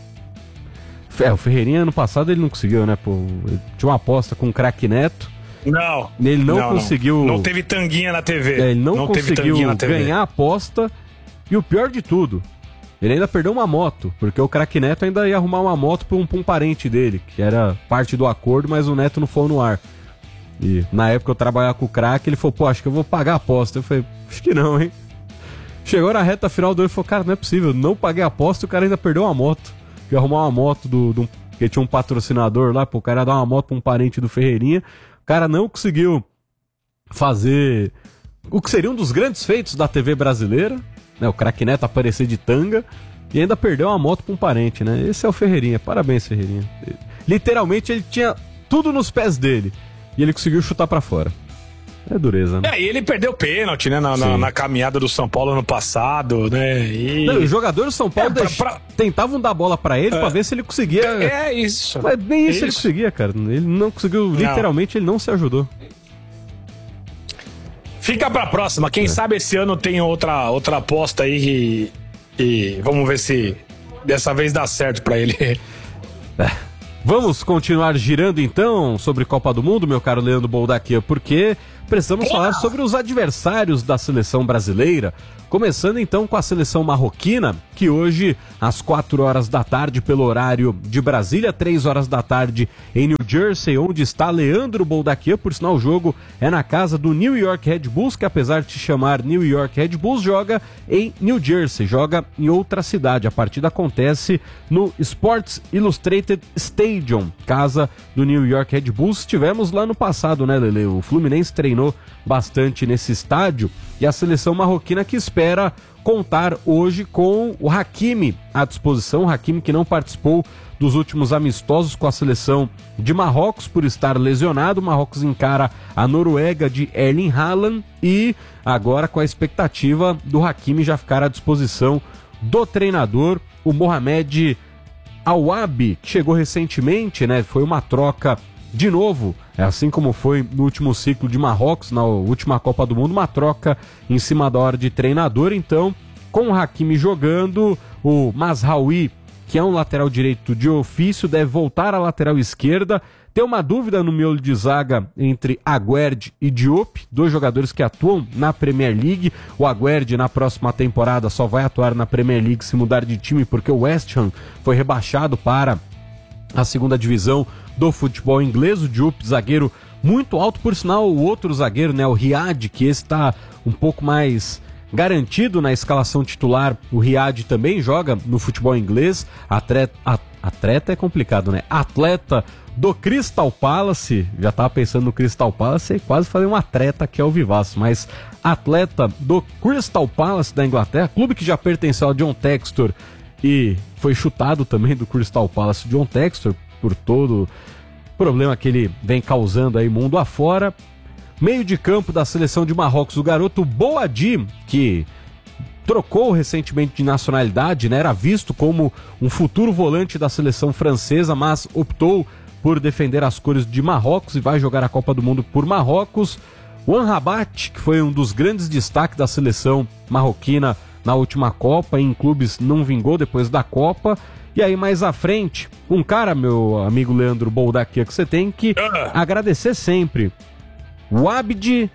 o Ferreirinha ano passado ele não conseguiu, né? Pô, ele tinha uma aposta com o craque Neto. Não. Ele não conseguiu... Não teve tanguinha na TV. Ele não conseguiu ganhar a aposta. E o pior de tudo, ele ainda perdeu uma moto, porque o craque Neto ainda ia arrumar uma moto pra um parente dele, que era parte do acordo, mas o Neto não foi no ar. E na época eu trabalhava com o craque, ele falou: pô, acho que eu vou pagar a aposta. Eu falei: acho que não, hein? Chegou na reta final do ano e falou: cara, não é possível, não paguei a aposta e o cara ainda perdeu uma moto. Ia arrumar uma moto porque tinha um patrocinador lá, pô, o cara ia dar uma moto pra um parente do Ferreirinha. O cara não conseguiu fazer o que seria um dos grandes feitos da TV brasileira, né? O craque Neto aparecer de tanga e ainda perdeu uma moto pra um parente, né? Esse é o Ferreirinha, parabéns, Ferreirinha. Literalmente ele tinha tudo nos pés dele e ele conseguiu chutar pra fora. É dureza, né? E ele perdeu pênalti, né? Na caminhada do São Paulo ano passado, né? Não, os jogadores do São Paulo tentavam dar bola pra ele pra ver se ele conseguia. É isso. Mas nem isso ele conseguia, cara. Ele não conseguiu, literalmente, ele não se ajudou. Fica pra próxima. Quem sabe esse ano tem outra aposta aí e vamos ver se dessa vez dá certo pra ele. Vamos continuar girando então sobre Copa do Mundo, meu caro Leandro Boldaquia, porque precisamos falar sobre os adversários da seleção brasileira. Começando então com a seleção marroquina, que hoje, às 4 horas da tarde, pelo horário de Brasília, 3 horas da tarde em New Jersey, onde está Leandro Boldaquia. Por sinal, o jogo é na casa do New York Red Bulls, que apesar de se chamar New York Red Bulls, joga em New Jersey, joga em outra cidade. A partida acontece no Sports Illustrated Stadium, casa do New York Red Bulls. Estivemos lá no passado, né, Lele? O Fluminense treinou bastante nesse estádio e a seleção marroquina que espera contar hoje com o Hakimi à disposição. O Hakimi que não participou dos últimos amistosos com a seleção de Marrocos por estar lesionado. O Marrocos encara a Noruega de Erling Haaland e agora com a expectativa do Hakimi já ficar à disposição do treinador, o Mohamed Aouabi, que chegou recentemente, né? Foi uma troca de novo, assim como foi no último ciclo de Marrocos, na última Copa do Mundo, uma troca em cima da hora de treinador. Então, com o Hakimi jogando, o Mazraoui, que é um lateral direito de ofício, deve voltar à lateral esquerda. Tem uma dúvida no miolo de zaga entre Aguerd e Diop, dois jogadores que atuam na Premier League. O Aguerd na próxima temporada só vai atuar na Premier League se mudar de time, porque o West Ham foi rebaixado para a segunda divisão do futebol inglês. O Diop, zagueiro muito alto, por sinal o outro zagueiro, né, o Riad, que está um pouco mais garantido na escalação titular. O Riad também joga no futebol inglês, atleta é complicado, né? Atleta do Crystal Palace, já estava pensando no Crystal Palace e quase falei um atleta que é o Vivaço, mas atleta do Crystal Palace da Inglaterra, clube que já pertenceu ao John Textor e foi chutado também do Crystal Palace. John Textor, por todo o problema que ele vem causando aí mundo afora. Meio de campo da seleção de Marrocos, o garoto Boadi, que trocou recentemente de nacionalidade, né? Era visto como um futuro volante da seleção francesa, mas optou por defender as cores de Marrocos e vai jogar a Copa do Mundo por Marrocos. O Amrabat, que foi um dos grandes destaques da seleção marroquina na última Copa, em clubes não vingou depois da Copa. E aí mais à frente, um cara, meu amigo Leandro Boldaquia, que você tem que agradecer sempre. O Abdi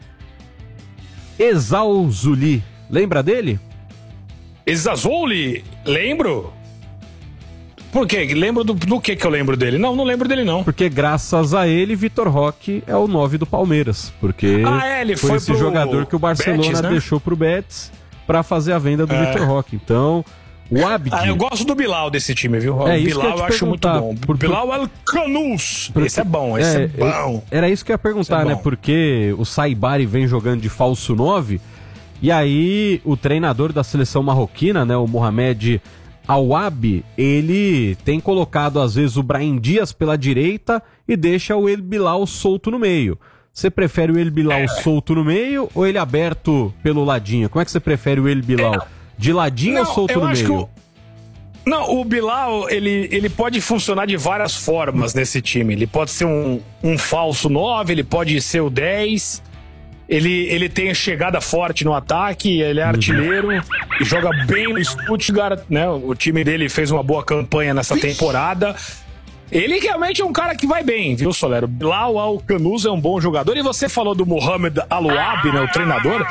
Ezaouli, lembra dele? Ezaouli? Lembro. Por quê? Lembro do que eu lembro dele? Não lembro dele não. Porque graças a ele, Vitor Roque é o 9 do Palmeiras. Porque ele foi esse jogador que o Barcelona Betis, né? deixou pro Betis para fazer a venda do Vitor Roque. Então, o Abdi... eu gosto do Bilal desse time, viu? O Bilal eu acho muito bom. Bilal El Kanous. Esse é bom, esse é bom. Era isso que eu ia perguntar, né? Porque o Saibari vem jogando de falso 9, e aí o treinador da seleção marroquina, né, o Mohamed Aouabi, ele tem colocado às vezes o Brahim Dias pela direita e deixa o El Bilal solto no meio. Você prefere o El Bilal solto no meio ou ele aberto pelo ladinho? Como é que você prefere o El Bilal? De ladinho ou solto no meio? O Bilal, ele pode funcionar de várias formas nesse time. Ele pode ser um falso 9, ele pode ser o 10. Ele tem chegada forte no ataque, ele é artilheiro, joga bem no Stuttgart, né? O time dele fez uma boa campanha nessa temporada. Ele realmente é um cara que vai bem, viu, Solero? Bilal Al-Kanous é um bom jogador. E você falou do Mohamed Aouabi, né, o treinador.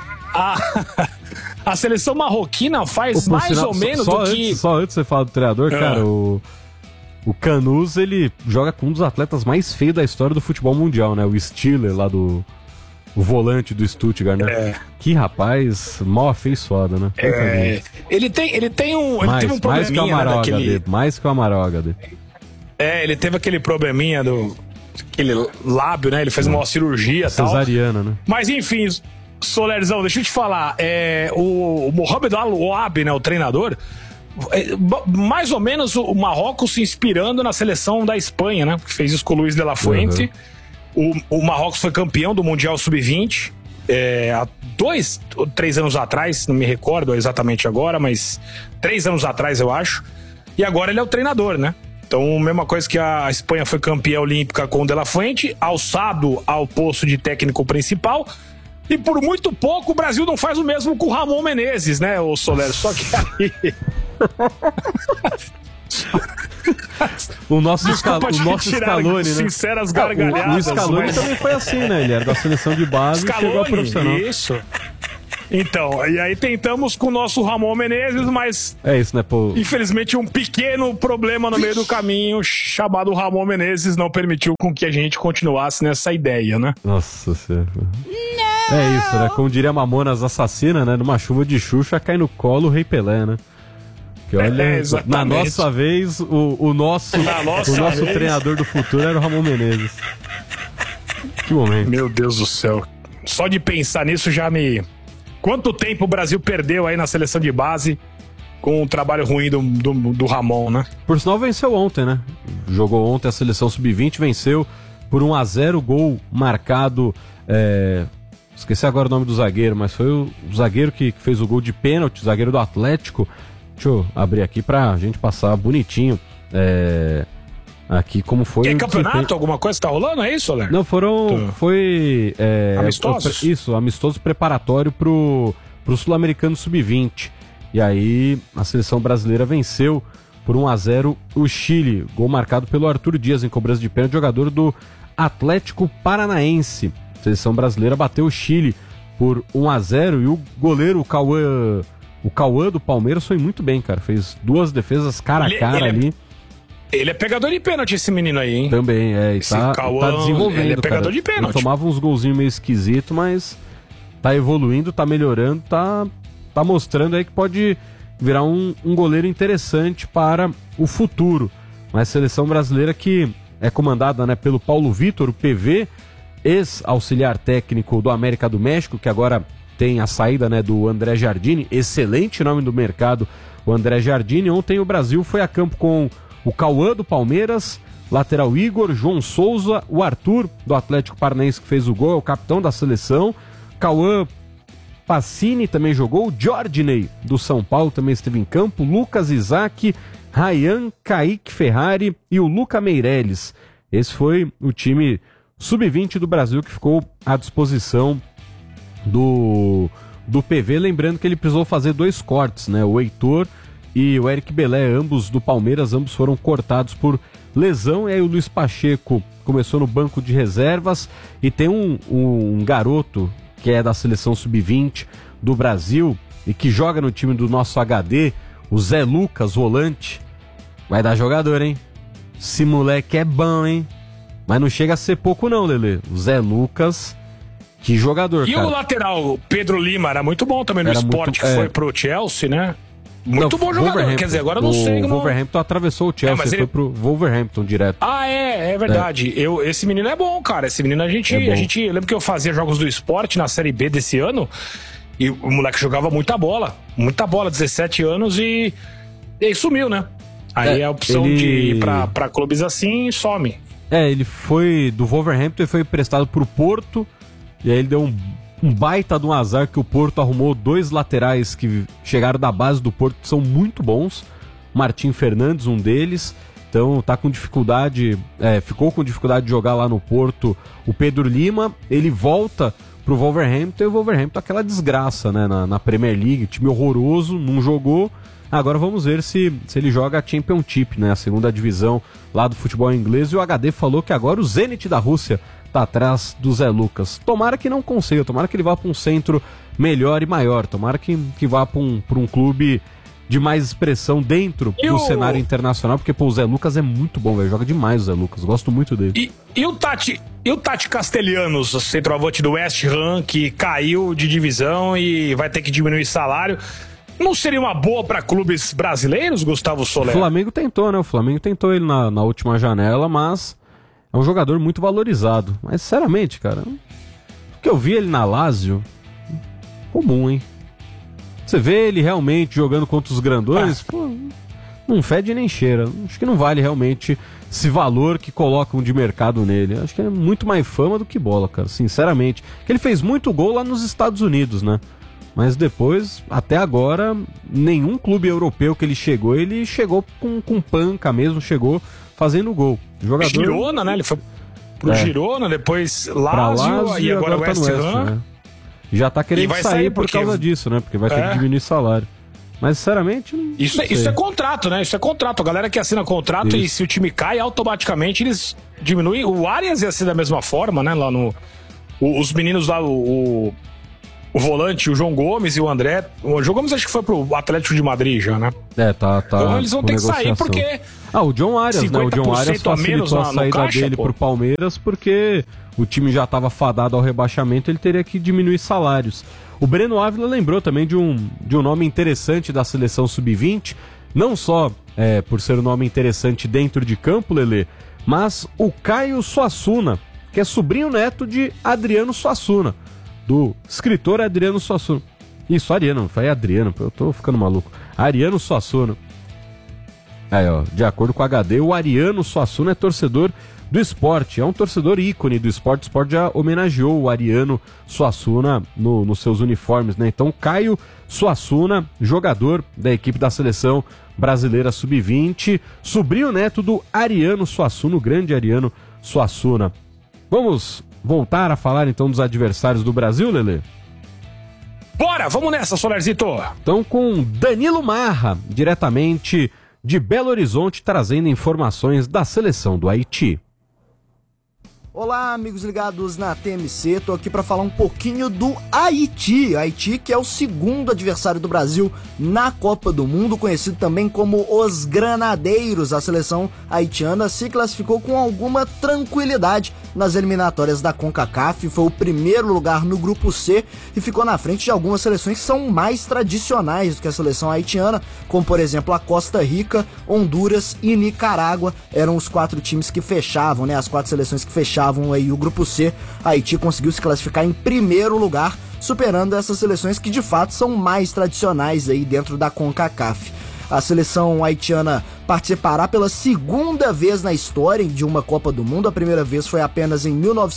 A seleção marroquina faz mais ou menos do que... Só antes de você falar do treinador, cara, o Kanous, ele joga com um dos atletas mais feios da história do futebol mundial, né? O Stiller, lá do... O volante do Stuttgart, né? Que rapaz mal afeiçoado, né? Ele teve um probleminha, mais que o Amaral HD. Ele teve aquele probleminha aquele lábio, né? Ele fez uma cirurgia e tal. Cesariana, né? Mas enfim, Solerzão, deixa eu te falar. O Mohamed Aouabi, né? O treinador, mais ou menos o Marrocos se inspirando na seleção da Espanha, né? Que fez isso com o Luis de la Fuente. O Marrocos foi campeão do Mundial Sub-20 há 2 ou 3 anos atrás, não me recordo exatamente agora, mas 3 anos atrás eu acho. E agora ele é o treinador, né? Então, mesma coisa que a Espanha foi campeã olímpica com o De La Fuente, alçado ao posto de técnico principal. E por muito pouco o Brasil não faz o mesmo com o Ramon Menezes, né, o Soler? Só que aí... o nosso Scaloni, né? Sinceras gargalhadas. O Scaloni também foi assim, né? Ele era da seleção de base e chegou a profissional. Isso. Então, e aí tentamos com o nosso Ramon Menezes, mas... É isso, né, pô? Infelizmente, um pequeno problema no meio do caminho, chamado Ramon Menezes, não permitiu com que a gente continuasse nessa ideia, né? Nossa Senhora. É isso, né? Como diria Mamonas Assassina, né? Numa chuva de Xuxa, cai no colo o Rei Pelé, né? Que olha, na nossa vez, o nosso treinador do futuro era o Ramon Menezes. Que momento. Meu Deus do céu. Só de pensar nisso já me... Quanto tempo o Brasil perdeu aí na seleção de base com o trabalho ruim do Ramon, né? Por sinal, venceu ontem, né? Jogou ontem a seleção sub-20, venceu por 1-0, gol marcado... Esqueci agora o nome do zagueiro, mas foi o zagueiro que fez o gol de pênalti, o zagueiro do Atlético. Deixa eu abrir aqui pra gente passar bonitinho aqui como foi. É campeonato? Alguma coisa tá rolando, é isso, Soler? Não, foi amistosos? Isso, amistoso preparatório pro Sul-Americano Sub-20. E aí a seleção brasileira venceu por 1-0 o Chile. Gol marcado pelo Arthur Dias em cobrança de pênalti, jogador do Atlético Paranaense. A seleção brasileira bateu o Chile por 1-0 e o goleiro, o Cauã do Palmeiras foi muito bem, cara. Fez 2 defesas cara a cara ali. Ele é pegador de pênalti, esse menino aí, hein? Também, e tá desenvolvendo, ele é pegador cara. De pênalti. Ele tomava uns golzinhos meio esquisitos, mas tá evoluindo, tá melhorando, tá mostrando aí que pode virar um goleiro interessante para o futuro. Mas a seleção brasileira que é comandada, né, pelo Paulo Vitor, o PV, ex-auxiliar técnico do América do México, que agora tem a saída, né, do André Jardine, excelente nome do mercado, o André Jardine. Ontem o Brasil foi a campo com o Cauã do Palmeiras, lateral Igor, João Souza, o Arthur do Atlético Paranaense que fez o gol, é o capitão da seleção, Cauã Pacini também jogou, o Jordinei do São Paulo também esteve em campo, Lucas Isaac, Ryan, Kaique Ferrari e o Luca Meireles. Esse foi o time sub-20 do Brasil que ficou à disposição do PV, lembrando que ele precisou fazer 2 cortes, né? O Heitor e o Eric Belé, ambos do Palmeiras, ambos foram cortados por lesão, e aí o Luiz Pacheco começou no banco de reservas, e tem um garoto que é da seleção sub-20 do Brasil e que joga no time do nosso HD, o Zé Lucas, volante. Vai dar jogador, hein? Esse moleque é bom, hein? Mas não chega a ser pouco não, Lelê. O Zé Lucas, que jogador, cara. O lateral, o Pedro Lima, era muito bom também no Sport, que foi pro Chelsea, né? Muito bom jogador, quer dizer, agora eu não sei. O Wolverhampton atravessou o Chelsea, foi pro Wolverhampton direto. Ah, é verdade. Esse menino é bom, cara. Esse menino a gente eu lembro que eu fazia jogos do Sport na Série B desse ano, e o moleque jogava muita bola, 17 anos, e sumiu, né? Aí a opção de ir pra clubes assim some. Ele foi do Wolverhampton e foi emprestado pro Porto, e aí ele deu um baita de um azar que o Porto arrumou 2 laterais que chegaram da base do Porto, que são muito bons. Martim Fernandes, um deles. Então tá com dificuldade, ficou com dificuldade de jogar lá no Porto. O Pedro Lima, ele volta pro Wolverhampton, e o Wolverhampton aquela desgraça, né, na Premier League, time horroroso, não jogou. Agora vamos ver se ele joga a Championship, né, a segunda divisão lá do futebol inglês. E o HD falou que agora o Zenit da Rússia tá atrás do Zé Lucas. Tomara que não consiga, tomara que ele vá para um centro melhor e maior, tomara que vá para um clube de mais expressão dentro do cenário internacional, porque o Zé Lucas é muito bom, velho, joga demais o Zé Lucas, gosto muito dele. E o Tati Castelhanos, centroavante do West Ham, que caiu de divisão e vai ter que diminuir salário. Não seria uma boa para clubes brasileiros, Gustavo Soler? O Flamengo tentou, né? O Flamengo tentou ele na última janela, mas é um jogador muito valorizado. Mas, sinceramente, cara, o que eu vi ele na Lazio, comum, hein? Você vê ele realmente jogando contra os grandões, pô, não fede nem cheira. Acho que não vale realmente esse valor que colocam de mercado nele. Acho que é muito mais fama do que bola, cara, sinceramente. Ele fez muito gol lá nos Estados Unidos, né? Mas depois, até agora, nenhum clube europeu que ele chegou com panca mesmo, chegou fazendo gol. Jogador... Girona, né? Ele foi pro Girona, depois Lazio e agora o West Ham. Né? Já tá querendo sair por causa disso, né? Porque vai ter que diminuir salário. Mas, sinceramente, não isso é contrato, né? Isso é contrato. A galera que assina contrato e se o time cai, automaticamente eles diminuem. O Arias ia ser da mesma forma, né? Lá no... Os meninos lá, o volante, o João Gomes e o André. O João Gomes acho que foi pro Atlético de Madrid já, né? Tá. Então eles vão ter que sair porque... o John Arias, né? O John Arias facilitou a saída dele pro Palmeiras porque o time já estava fadado ao rebaixamento, ele teria que diminuir salários. O Breno Ávila lembrou também de um nome interessante da seleção sub-20, não só por ser um nome interessante dentro de campo, Lelê, mas o Caio Suassuna, que é sobrinho neto de Adriano Suassuna, do escritor Adriano Suassuna. Isso, Ariano, foi Adriano, eu tô ficando maluco. Ariano Suassuna. Aí, ó, de acordo com o HD, o Ariano Suassuna é torcedor do esporte, é um torcedor ícone do esporte. O esporte já homenageou o Ariano Suassuna nos seus uniformes, né? Então, Caio Suassuna, jogador da equipe da seleção brasileira sub-20, sobrinho neto do Ariano Suassuna, o grande Ariano Suassuna. Vamos voltar a falar então dos adversários do Brasil, Lelê? Bora, vamos nessa, Solarzito! Então, com Danilo Marra, diretamente de Belo Horizonte, trazendo informações da seleção do Haiti. Olá, amigos ligados na TMC, tô aqui para falar um pouquinho do Haiti. Haiti, que é o segundo adversário do Brasil na Copa do Mundo, conhecido também como os Granadeiros. A seleção haitiana se classificou com alguma tranquilidade nas eliminatórias da CONCACAF, foi o primeiro lugar no grupo C e ficou na frente de algumas seleções que são mais tradicionais do que a seleção haitiana, como por exemplo a Costa Rica, Honduras e Nicarágua. Eram os 4 times que fechavam, né? As 4 seleções que fechavam aí o grupo C. Haiti conseguiu se classificar em primeiro lugar, superando essas seleções que de fato são mais tradicionais aí dentro da CONCACAF. A seleção haitiana participará pela segunda vez na história de uma Copa do Mundo. A primeira vez foi apenas em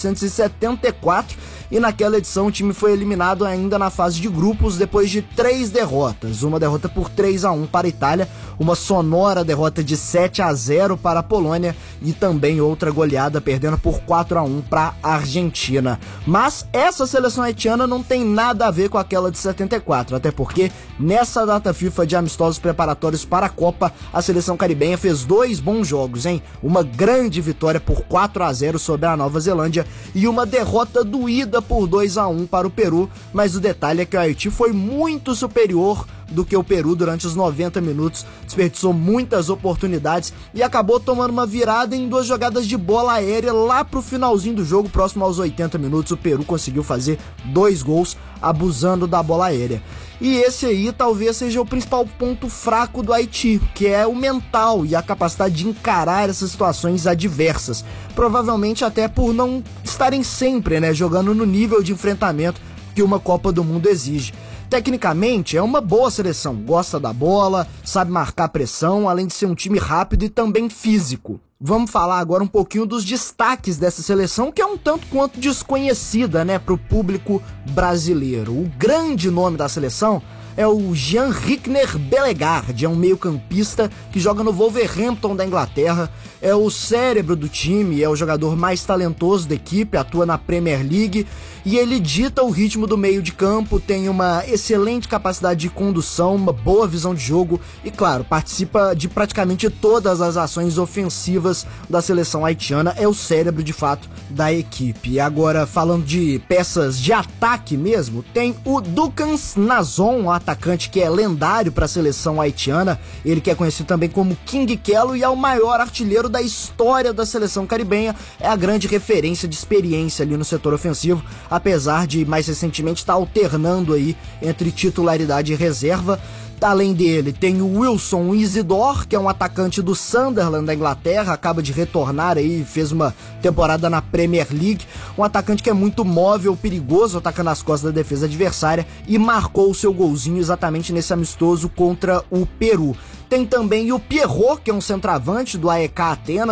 1974 e naquela edição o time foi eliminado ainda na fase de grupos depois de 3 derrotas. Uma derrota por 3-1 para a Itália, uma sonora derrota de 7-0 para a Polônia e também outra goleada perdendo por 4-1 para a Argentina. Mas essa seleção haitiana não tem nada a ver com aquela de 74, até porque nessa data FIFA de amistosos preparatórios para a Copa, a seleção caribenha fez 2 bons jogos, hein? Uma grande vitória por 4-0 sobre a Nova Zelândia e uma derrota doída por 2-1 para o Peru, mas o detalhe é que o Haiti foi muito superior do que o Peru durante os 90 minutos, desperdiçou muitas oportunidades e acabou tomando uma virada em 2 jogadas de bola aérea lá pro finalzinho do jogo, próximo aos 80 minutos, o Peru conseguiu fazer 2 gols abusando da bola aérea. E esse aí talvez seja o principal ponto fraco do Haiti, que é o mental e a capacidade de encarar essas situações adversas. Provavelmente até por não estarem sempre, né, jogando no nível de enfrentamento que uma Copa do Mundo exige. Tecnicamente é uma boa seleção, gosta da bola, sabe marcar pressão, além de ser um time rápido e também físico. Vamos falar agora um pouquinho dos destaques dessa seleção, que é um tanto quanto desconhecida, né, para o público brasileiro. O grande nome da seleção é o Jean-Rickner Bellegarde, é um meio-campista que joga no Wolverhampton da Inglaterra, é o cérebro do time, é o jogador mais talentoso da equipe, atua na Premier League e ele dita o ritmo do meio de campo, tem uma excelente capacidade de condução, uma boa visão de jogo e, claro, participa de praticamente todas as ações ofensivas da seleção haitiana, é o cérebro, de fato, da equipe. E agora, falando de peças de ataque mesmo, tem o Ducans Nazon, um atacante que é lendário para a seleção haitiana, ele que é conhecido também como King Kelo e é o maior artilheiro da história da seleção caribenha, é a grande referência de experiência ali no setor ofensivo, apesar de mais recentemente estar alternando aí entre titularidade e reserva. Além dele, tem o Wilson Isidore, que é um atacante do Sunderland da Inglaterra, acaba de retornar aí, fez uma temporada na Premier League, um atacante que é muito móvel, perigoso, atacando as costas da defesa adversária e marcou o seu golzinho exatamente nesse amistoso contra o Peru. Tem também o Pierrot, que é um centroavante do AEK Atenas,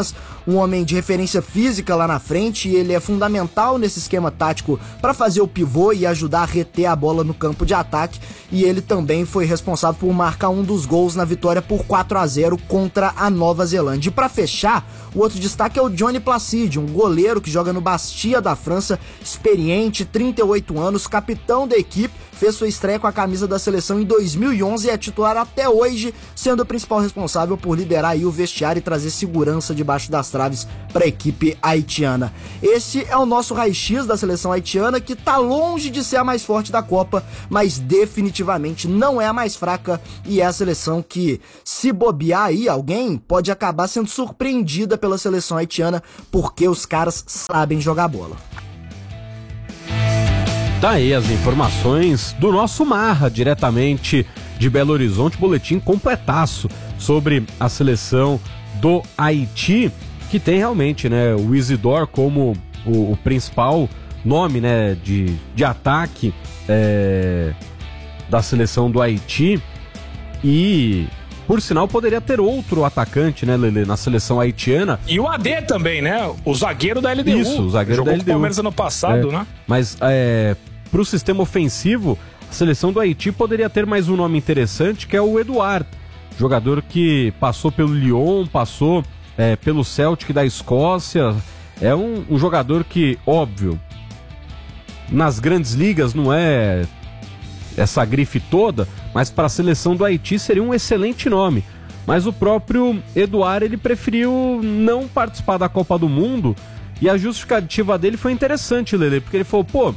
um homem de referência física lá na frente, e ele é fundamental nesse esquema tático para fazer o pivô e ajudar a reter a bola no campo de ataque, e ele também foi responsável por marcar um dos gols na vitória por 4-0 contra a Nova Zelândia. E para fechar, o outro destaque é o Johnny Placide, um goleiro que joga no Bastia da França, experiente, 38 anos, capitão da equipe, fez sua estreia com a camisa da seleção em 2011 e é titular até hoje, sendo o principal responsável por liderar aí o vestiário e trazer segurança debaixo das traves para a equipe haitiana. Esse é o nosso raio-x da seleção haitiana, que tá longe de ser a mais forte da Copa, mas definitivamente não é a mais fraca, e é a seleção que, se bobear aí alguém, pode acabar sendo surpreendida pela seleção haitiana, porque os caras sabem jogar bola. Tá aí as informações do nosso Marra, diretamente de Belo Horizonte, boletim completaço sobre a seleção do Haiti, que tem realmente, né, o Isidore como o principal nome, né, de ataque da seleção do Haiti, e por sinal poderia ter outro atacante, né, Lelê, na seleção haitiana. E o AD também, né, o zagueiro da LDU. Isso, o zagueiro jogou da LDU. Com o Palmeiras ano passado, né? Mas pro sistema ofensivo, a seleção do Haiti poderia ter mais um nome interessante, que é o Eduard, jogador que passou pelo Lyon, passou pelo Celtic da Escócia. É um jogador que, óbvio, nas grandes ligas não é essa grife toda, mas para a seleção do Haiti seria um excelente nome. Mas o próprio Eduard, ele preferiu não participar da Copa do Mundo, e a justificativa dele foi interessante, Lelê, porque ele falou,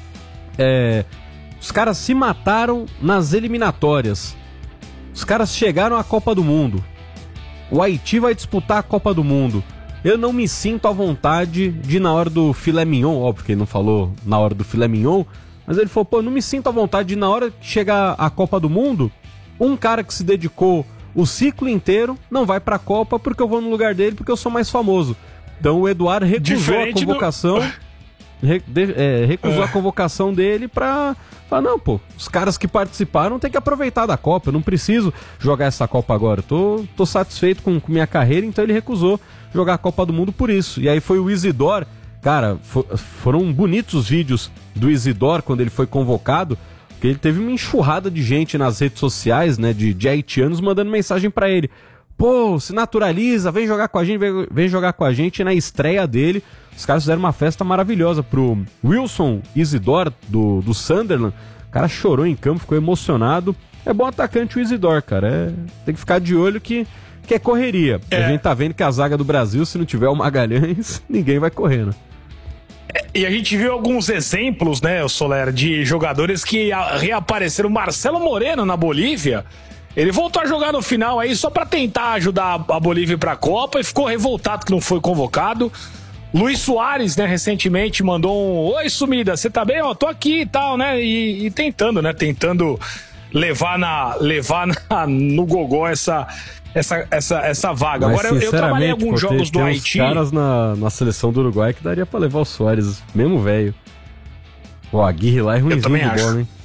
os caras se mataram nas eliminatórias, os caras chegaram à Copa do Mundo, o Haiti vai disputar a Copa do Mundo, eu não me sinto à vontade de, na hora do filé mignon, óbvio que ele não falou na hora do filé mignon, mas ele falou, não me sinto à vontade de, na hora que chegar a Copa do Mundo, um cara que se dedicou o ciclo inteiro não vai pra Copa porque eu vou no lugar dele, porque eu sou mais famoso. Então o Eduardo recusou a convocação, recusou a convocação dele pra falar, não, os caras que participaram têm que aproveitar da Copa, eu não preciso jogar essa Copa agora, eu tô satisfeito com minha carreira, então ele recusou jogar a Copa do Mundo por isso. E aí foi o Isidore. Cara, foram bonitos os vídeos do Isidore quando ele foi convocado, porque ele teve uma enxurrada de gente nas redes sociais, né, de haitianos mandando mensagem pra ele. Se naturaliza, vem jogar com a gente, vem jogar com a gente. E na estreia dele, os caras fizeram uma festa maravilhosa pro Wilson Isidore, do Sunderland. O cara chorou em campo, ficou emocionado. É bom atacante o Isidore, cara. Tem que ficar de olho que é correria. A gente tá vendo que a zaga do Brasil, se não tiver o Magalhães, ninguém vai correndo. E a gente viu alguns exemplos, né, Soler, de jogadores que reapareceram. Marcelo Moreno na Bolívia, ele voltou a jogar no final aí só pra tentar ajudar a Bolívia pra Copa e ficou revoltado que não foi convocado. Luiz Soares, né, recentemente mandou um: oi, sumida, você tá bem? Tô aqui e tal, né, e tentando, né, levar no gogó essa vaga. Mas, agora eu trabalhei em alguns jogos do Haiti. Tem caras na seleção do Uruguai que daria pra levar o Soares, mesmo velho. O Aguirre lá é ruimzinho de bola, hein?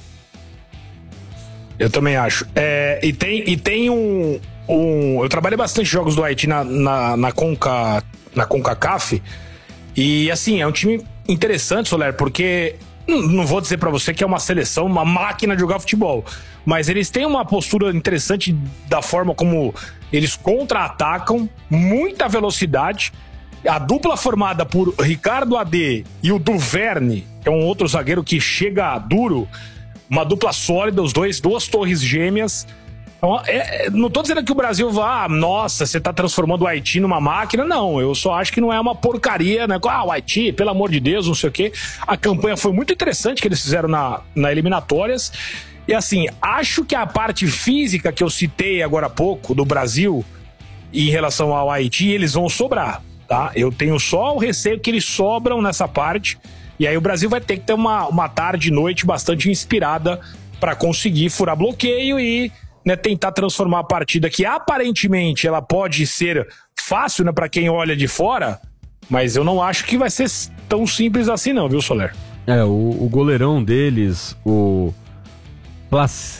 Eu também acho. E tem eu trabalhei bastante jogos do Haiti na CONCACAF, e assim, é um time interessante, Soler, porque não vou dizer pra você que é uma seleção, uma máquina de jogar futebol, mas eles têm uma postura interessante da forma como eles contra-atacam, muita velocidade. A dupla formada por Ricardo AD e o Duverne, que é um outro zagueiro que chega duro, uma dupla sólida, os dois, duas torres gêmeas. Então, não tô dizendo que o Brasil vá, nossa, você tá transformando o Haiti numa máquina, não, eu só acho que não é uma porcaria, né? O Haiti, pelo amor de Deus, não sei o quê. A campanha foi muito interessante que eles fizeram na eliminatórias. E assim, acho que a parte física que eu citei agora há pouco do Brasil em relação ao Haiti, eles vão sobrar, tá? Eu tenho só o receio que eles sobram nessa parte, e aí o Brasil vai ter que ter uma tarde e noite bastante inspirada para conseguir furar bloqueio e, né, tentar transformar a partida que aparentemente ela pode ser fácil, né, para quem olha de fora, mas eu não acho que vai ser tão simples assim não, viu, Soler? O goleirão deles, o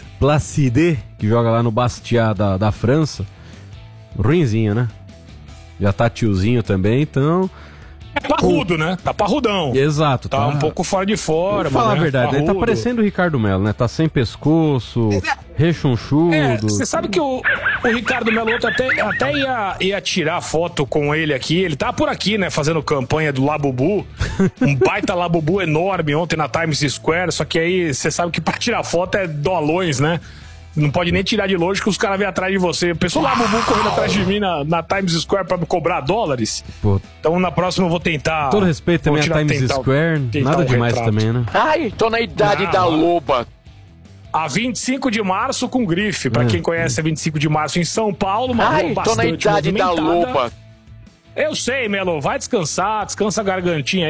Placide, que joga lá no Bastia da França, ruinzinho, né? Já tá tiozinho também, então... É parrudo, né? Tá parrudão. Exato. Tá um pouco fora de forma. Vou falar a verdade, parrudo. ele tá parecendo o Ricardo Melo, né? Tá sem pescoço, rechonchudo. Você sabe que o Ricardo Melo até ia tirar foto com ele aqui. Ele tá por aqui, né? Fazendo campanha do Labubu. Um baita Labubu enorme ontem na Times Square. Só que aí você sabe que pra tirar foto é dolões, né? Não pode nem tirar de longe que os caras vêm atrás de você. Pensou lá, Bubu correndo atrás de mim na Times Square pra me cobrar dólares? Pô. Então na próxima eu vou tentar... Todo respeito também a Times Square, nada demais também, né? Ai, tô na idade da loba. A 25 de março com grife. Pra quem conhece a 25 de março em São Paulo, uma rua bastante tô na idade da loba. Eu sei, Melo. Vai descansar, descansa a gargantinha aí.